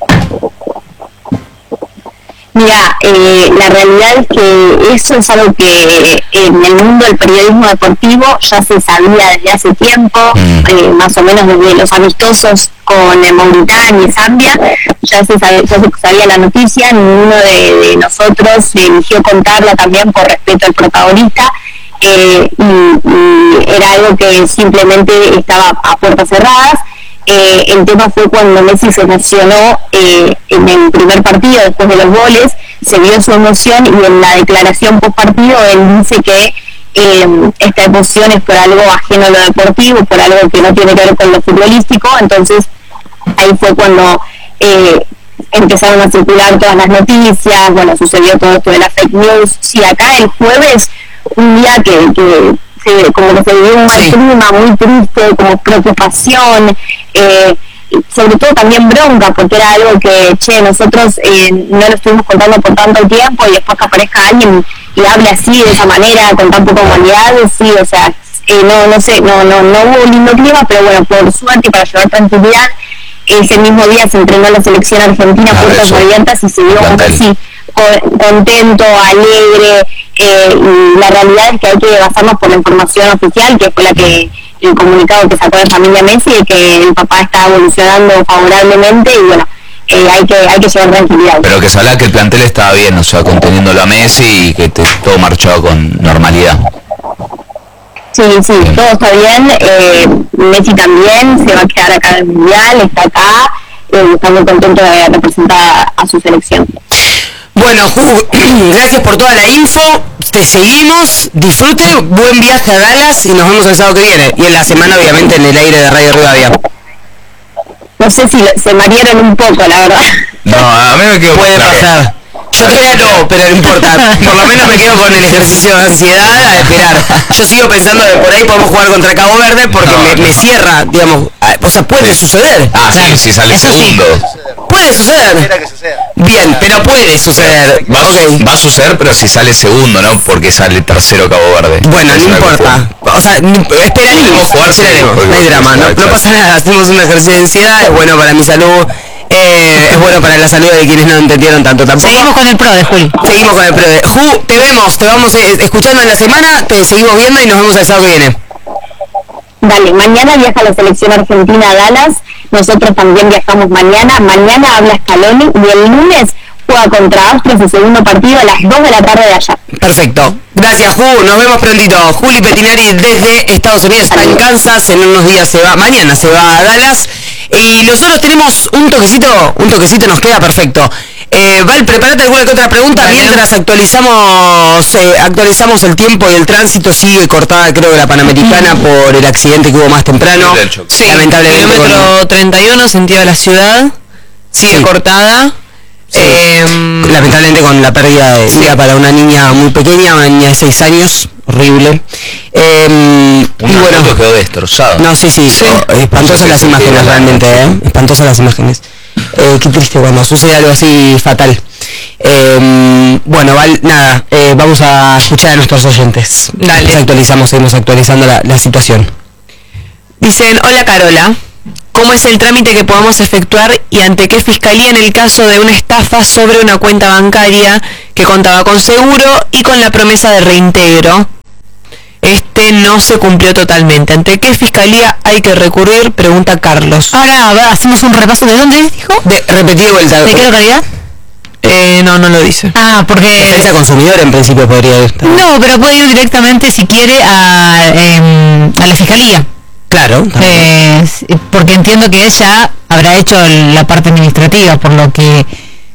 S5: Mira, eh, la realidad es que eso es algo que en el mundo del periodismo deportivo ya se sabía desde hace tiempo, mm. eh, más o menos desde los amistosos con eh, Mauritania y Zambia, ya se, sabía, ya se sabía la noticia, ninguno de, de nosotros se eligió contarla también por respeto al protagonista, eh, y, y era algo que simplemente estaba a puertas cerradas. Eh, el tema fue cuando Messi se emocionó eh, en el primer partido, después de los goles, se vio su emoción y en la declaración post partido él dice que eh, esta emoción es por algo ajeno a lo deportivo, por algo que no tiene que ver con lo futbolístico. Entonces ahí fue cuando eh, empezaron a circular todas las noticias, bueno, sucedió todo esto de la fake news. Sí, acá el jueves, un día que... que como que se vivió un sí. clima muy triste, como preocupación, eh, sobre todo también bronca, porque era algo que, che, nosotros eh, no lo estuvimos contando por tanto tiempo y después que aparezca alguien y hable así, de esa manera, con tan poca humanidad, sí, o sea, eh, no no sé, no, no, no hubo un lindo clima, pero bueno, por suerte y para llevar tranquilidad, ese mismo día se entrenó la selección argentina a puertas abiertas y se vio como así, contento, alegre, eh, y la realidad es que hay que basarnos por la información oficial, que fue la que el comunicado que sacó de familia Messi, de que el papá está evolucionando favorablemente y bueno, eh, hay que hay que llevar tranquilidad.
S1: Pero que se habla que el plantel estaba bien, o sea, conteniéndolo a Messi y que te, todo marchó con normalidad.
S5: Sí, sí, todo está bien, eh, Messi también se va a quedar acá en el Mundial, está acá, eh, está muy contento de representar a su selección.
S2: Bueno, Ju, gracias por toda la info, te seguimos, disfrute, buen viaje a Dallas y nos vemos el sábado que viene. Y en la semana, obviamente, en el aire de Radio Rivadavia.
S5: No sé si lo, se marearon un poco, la verdad.
S1: No, a mí me quedo
S2: Puede
S1: claro.
S2: pasar. Yo todavía no, pero no importa. Por lo menos me quedo con el ejercicio de ansiedad a esperar. Yo sigo pensando que por ahí podemos jugar contra Cabo Verde porque no, me, no. me cierra, digamos. O sea, puede suceder.
S1: Ah, sí, si sale
S3: Eso
S1: segundo.
S3: Sí.
S2: Puede suceder. Bien, pero puede suceder.
S1: Va,
S2: okay.
S1: va a suceder, pero si sale segundo, ¿no? Porque sale tercero Cabo Verde.
S2: Bueno, no importa. O sea, esperaremos. esperaremos. No hay drama, no, no pasa nada. Hacemos un ejercicio de ansiedad, es bueno para mi salud. Eh, es bueno para la salud de quienes no entendieron tanto tampoco.
S3: Seguimos con el PRODE, Juli.
S2: Seguimos con el PRODE. Ju, te vemos, te vamos eh, escuchando en la semana, te seguimos viendo y nos vemos el sábado que viene.
S5: Dale, mañana viaja la selección argentina a Dallas, nosotros también viajamos mañana, mañana habla Scaloni y el lunes juega contra Austria su segundo partido a las dos de la tarde de allá.
S2: Perfecto. Gracias, Ju, nos vemos prontito. Juli Pettinari desde Estados Unidos, está en Kansas, en unos días se va, mañana se va a Dallas. Y nosotros tenemos un toquecito, un toquecito nos queda perfecto. Eh, Val, prepárate alguna que otra pregunta Dale. Mientras actualizamos eh, actualizamos el tiempo y el tránsito. Sigue cortada, creo que la Panamericana mm. por el accidente que hubo más temprano.
S4: Sí, lamentablemente. Kilómetro con... treinta y uno, sentido de la ciudad, sigue sí. cortada.
S2: Sí. Eh, lamentablemente con la pérdida de vida sí. para una niña muy pequeña, una niña de seis años, horrible. Eh,
S1: un y bueno, quedó destrozado.
S2: No, sí, sí, sí. Oh, espantosas las imágenes realmente, ¿eh? Espantosas las imágenes. Eh, qué triste cuando sucede algo así fatal. Eh, bueno, Val, nada, eh, vamos a escuchar a nuestros oyentes. Dale. Nos actualizamos, seguimos actualizando la, la situación.
S4: Dicen, hola Carola. ¿Cómo es el trámite que podamos efectuar y ante qué fiscalía en el caso de una estafa sobre una cuenta bancaria que contaba con seguro y con la promesa de reintegro? Este no se cumplió totalmente. ¿Ante qué fiscalía hay que recurrir? Pregunta Carlos.
S3: Ahora a ver, hacemos un repaso. ¿De dónde dijo?
S2: De repetir vuelta.
S3: ¿De qué localidad?
S4: Eh, no, no lo dice.
S3: Ah, porque...
S2: Defensa consumidor en principio podría ir.
S3: No, pero puede ir directamente si quiere a, eh, a la fiscalía.
S2: Claro.
S3: Eh, porque entiendo que ella habrá hecho la parte administrativa, por lo que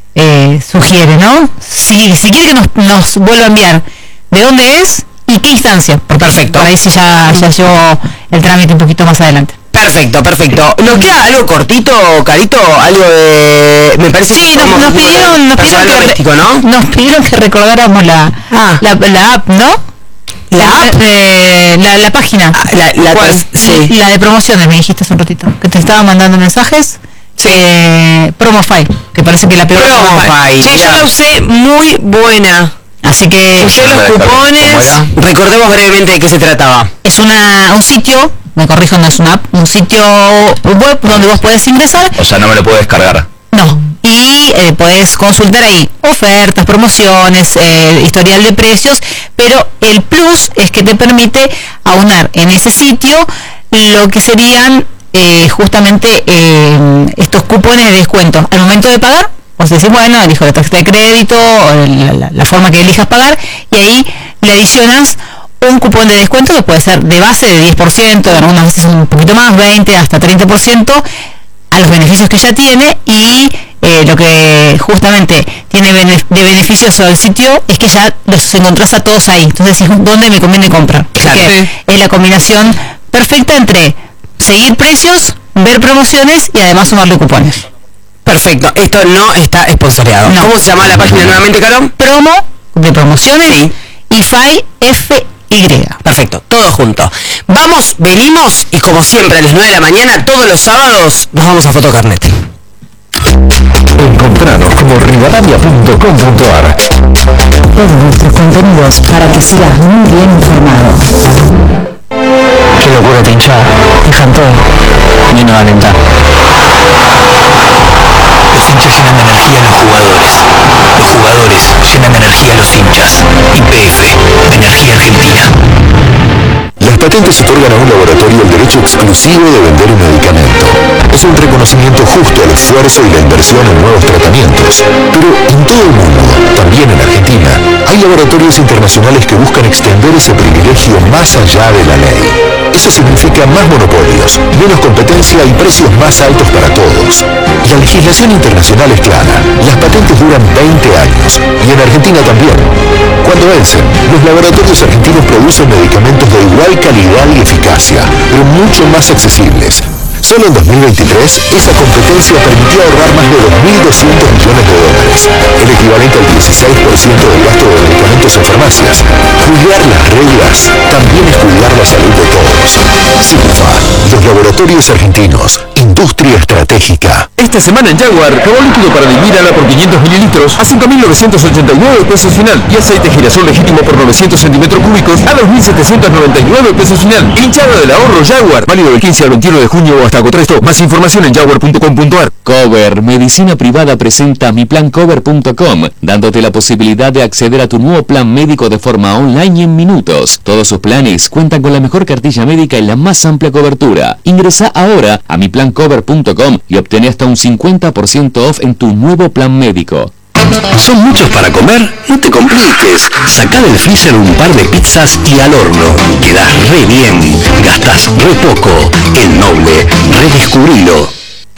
S3: eh, sugiere, ¿no? Si, si quiere que nos, nos vuelva a enviar de dónde es y qué instancia. Porque perfecto. Por ahí sí ya, ya llevo el trámite un poquito más adelante.
S2: Perfecto, perfecto. ¿Nos queda algo cortito, Carito? Algo de... Me parece
S3: sí,
S2: que
S3: nos, nos pidieron, nos pidieron que,
S2: doméstico, ¿no?
S3: Nos pidieron que recordáramos la, ah. la, la app, ¿no? La app, eh, la, la página,
S2: ah, la, la,
S3: ¿cuál? Sí. La de promociones, me dijiste hace un ratito, que te estaba mandando mensajes. Sí. Eh, Promofy, que parece que la peor.
S4: Promofy. Sí, yo la usé, muy buena.
S3: Así que
S4: usé los cupones.
S2: Recordemos brevemente de qué se trataba.
S3: Es una un sitio, me corrijo, no es una app, un sitio web donde vos podés ingresar.
S1: O sea, no me lo puedo descargar.
S3: No. Y eh, podés consultar ahí ofertas, promociones, eh, historial de precios, pero el plus es que te permite aunar en ese sitio lo que serían eh, justamente eh, estos cupones de descuento. Al momento de pagar, vos decís, bueno, elijo la tarjeta de crédito, o la, la, la forma que elijas pagar, y ahí le adicionas un cupón de descuento que puede ser de base de diez por ciento, algunas veces un poquito más, veinte, hasta treinta por ciento, a los beneficios que ya tiene. Y eh, lo que justamente tiene de beneficios sobre el sitio es que ya los encontrás a todos ahí. Entonces decís, ¿dónde me conviene comprar? Claro. Así que es la combinación perfecta entre seguir precios, ver promociones y además sumarle cupones.
S2: Perfecto, esto no está esponsoreado. No. ¿Cómo se llama la página nuevamente, Caro?
S3: Promo de promociones, sí. I F A I F Y.
S2: Perfecto, todo junto. Vamos, venimos y como siempre a las nueve de la mañana, todos los sábados, nos vamos a Fotocarnet.
S6: Encontranos como rivadavia punto com punto a r.
S7: Todos nuestros contenidos para que sigas muy bien informado.
S8: Qué locura te hincha, dejan todo, menos alentar.
S6: Los hinchas llenan de energía a los jugadores. Los jugadores llenan de energía a los hinchas. Y P F, Energía Argentina. Las patentes otorgan a un laboratorio el derecho exclusivo de vender un medicamento. Es un reconocimiento justo al esfuerzo y la inversión en nuevos tratamientos. Pero en todo el mundo, también en Argentina, hay laboratorios internacionales que buscan extender ese privilegio más allá de la ley. Eso significa más monopolios, menos competencia y precios más altos para todos. La legislación internacional es clara. Las patentes duran veinte años y en Argentina también. Cuando vencen, los laboratorios argentinos producen medicamentos de igual calidad y eficacia, pero mucho más accesibles. Solo en dos mil veintitrés, esa competencia permitió ahorrar más de dos mil doscientos millones de dólares, el equivalente al dieciséis por ciento del gasto de medicamentos en farmacias. Cuidar las reglas también es cuidar la salud de todos. Silfa, los laboratorios argentinos, industria estratégica.
S9: Esta semana en Jaguar, jabón líquido para Divírala por quinientos mililitros a cinco mil novecientos ochenta y nueve pesos final y aceite girasol legítimo por novecientos centímetros cúbicos a dos mil setecientos noventa y nueve pesos final. Hinchada del ahorro Jaguar, válido del quince al veintiuno de junio o hasta agotar esto. Más información en jaguar punto com punto a r.
S10: Cover Medicina Privada presenta mi plan cover punto com, dándote la posibilidad de acceder a tu nuevo plan médico de forma online y en minutos. Todos sus planes cuentan con la mejor cartilla médica y la más amplia cobertura. Ingresa ahora a mi plan cover punto com y obtén hasta un cincuenta por ciento off en tu nuevo plan médico.
S6: ¿Son muchos para comer? No te compliques. Sacá del freezer un par de pizzas y al horno. Quedás re bien. Gastás re poco. El Noble, redescubrilo.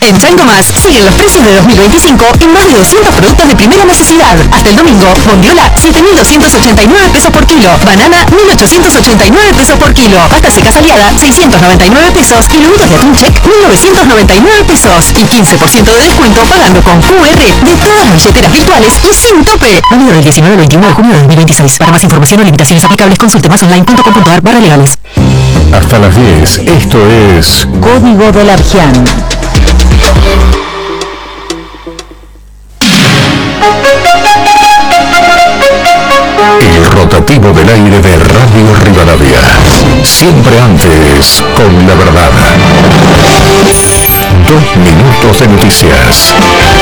S11: En Chango Más siguen los precios de dos mil veinticinco en más de doscientos productos de primera necesidad. Hasta el domingo, bondiola siete mil doscientos ochenta y nueve pesos por kilo, banana mil ochocientos ochenta y nueve pesos por kilo, pasta seca aliada seiscientos noventa y nueve pesos y luditos de atún check mil novecientos noventa y nueve pesos y quince por ciento de descuento pagando con Q R de todas las billeteras virtuales y sin tope. Válido del diecinueve al veintiuno de junio de dos mil veintiséis. Para más información o limitaciones aplicables consulte más online punto com punto a r barra legales.
S6: Hasta las diez, esto es
S7: Código del Argián.
S6: El rotativo del aire de Radio Rivadavia. Siempre antes, con la verdad. Dos minutos de noticias.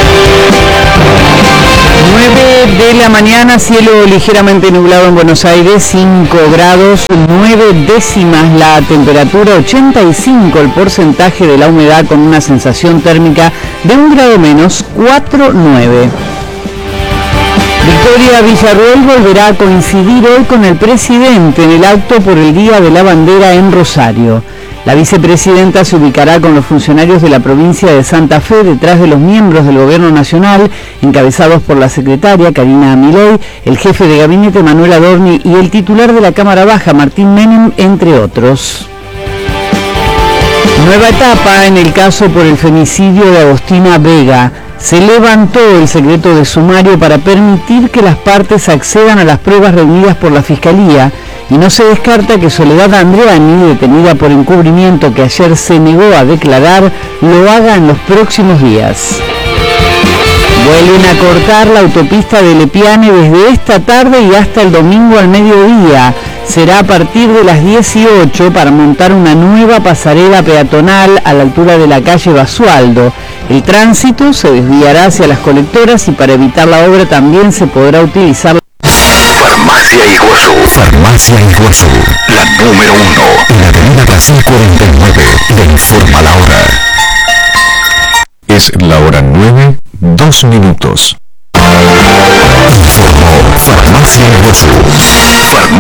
S12: nueve de la mañana, cielo ligeramente nublado en Buenos Aires, cinco grados, nueve décimas la temperatura, ochenta y cinco el porcentaje de la humedad con una sensación térmica de un grado menos, cuatro nueve. Victoria Villarruel volverá a coincidir hoy con el presidente en el acto por el Día de la Bandera en Rosario. La vicepresidenta se ubicará con los funcionarios de la provincia de Santa Fe detrás de los miembros del Gobierno Nacional, encabezados por la secretaria Karina Milei, el jefe de gabinete Manuel Adorni y el titular de la Cámara Baja Martín Menem, entre otros. Nueva etapa en el caso por el femicidio de Agostina Vega. Se levantó el secreto de sumario para permitir que las partes accedan a las pruebas reunidas por la Fiscalía y no se descarta que Soledad Andreani, detenida por encubrimiento que ayer se negó a declarar, lo haga en los próximos días. Vuelven a cortar la autopista de Lepiane desde esta tarde y hasta el domingo al mediodía. Será a partir de las dieciocho para montar una nueva pasarela peatonal a la altura de la calle Basualdo. El tránsito se desviará hacia las colectoras y para evitar la obra también se podrá utilizar
S6: Farmacia Iguazú. Farmacia Iguazú, la número uno. En la avenida Brasil cuarenta y nueve. Le informa la hora. Es la hora nueve, dos minutos. Informó Farmacia Iguazú. Farmacia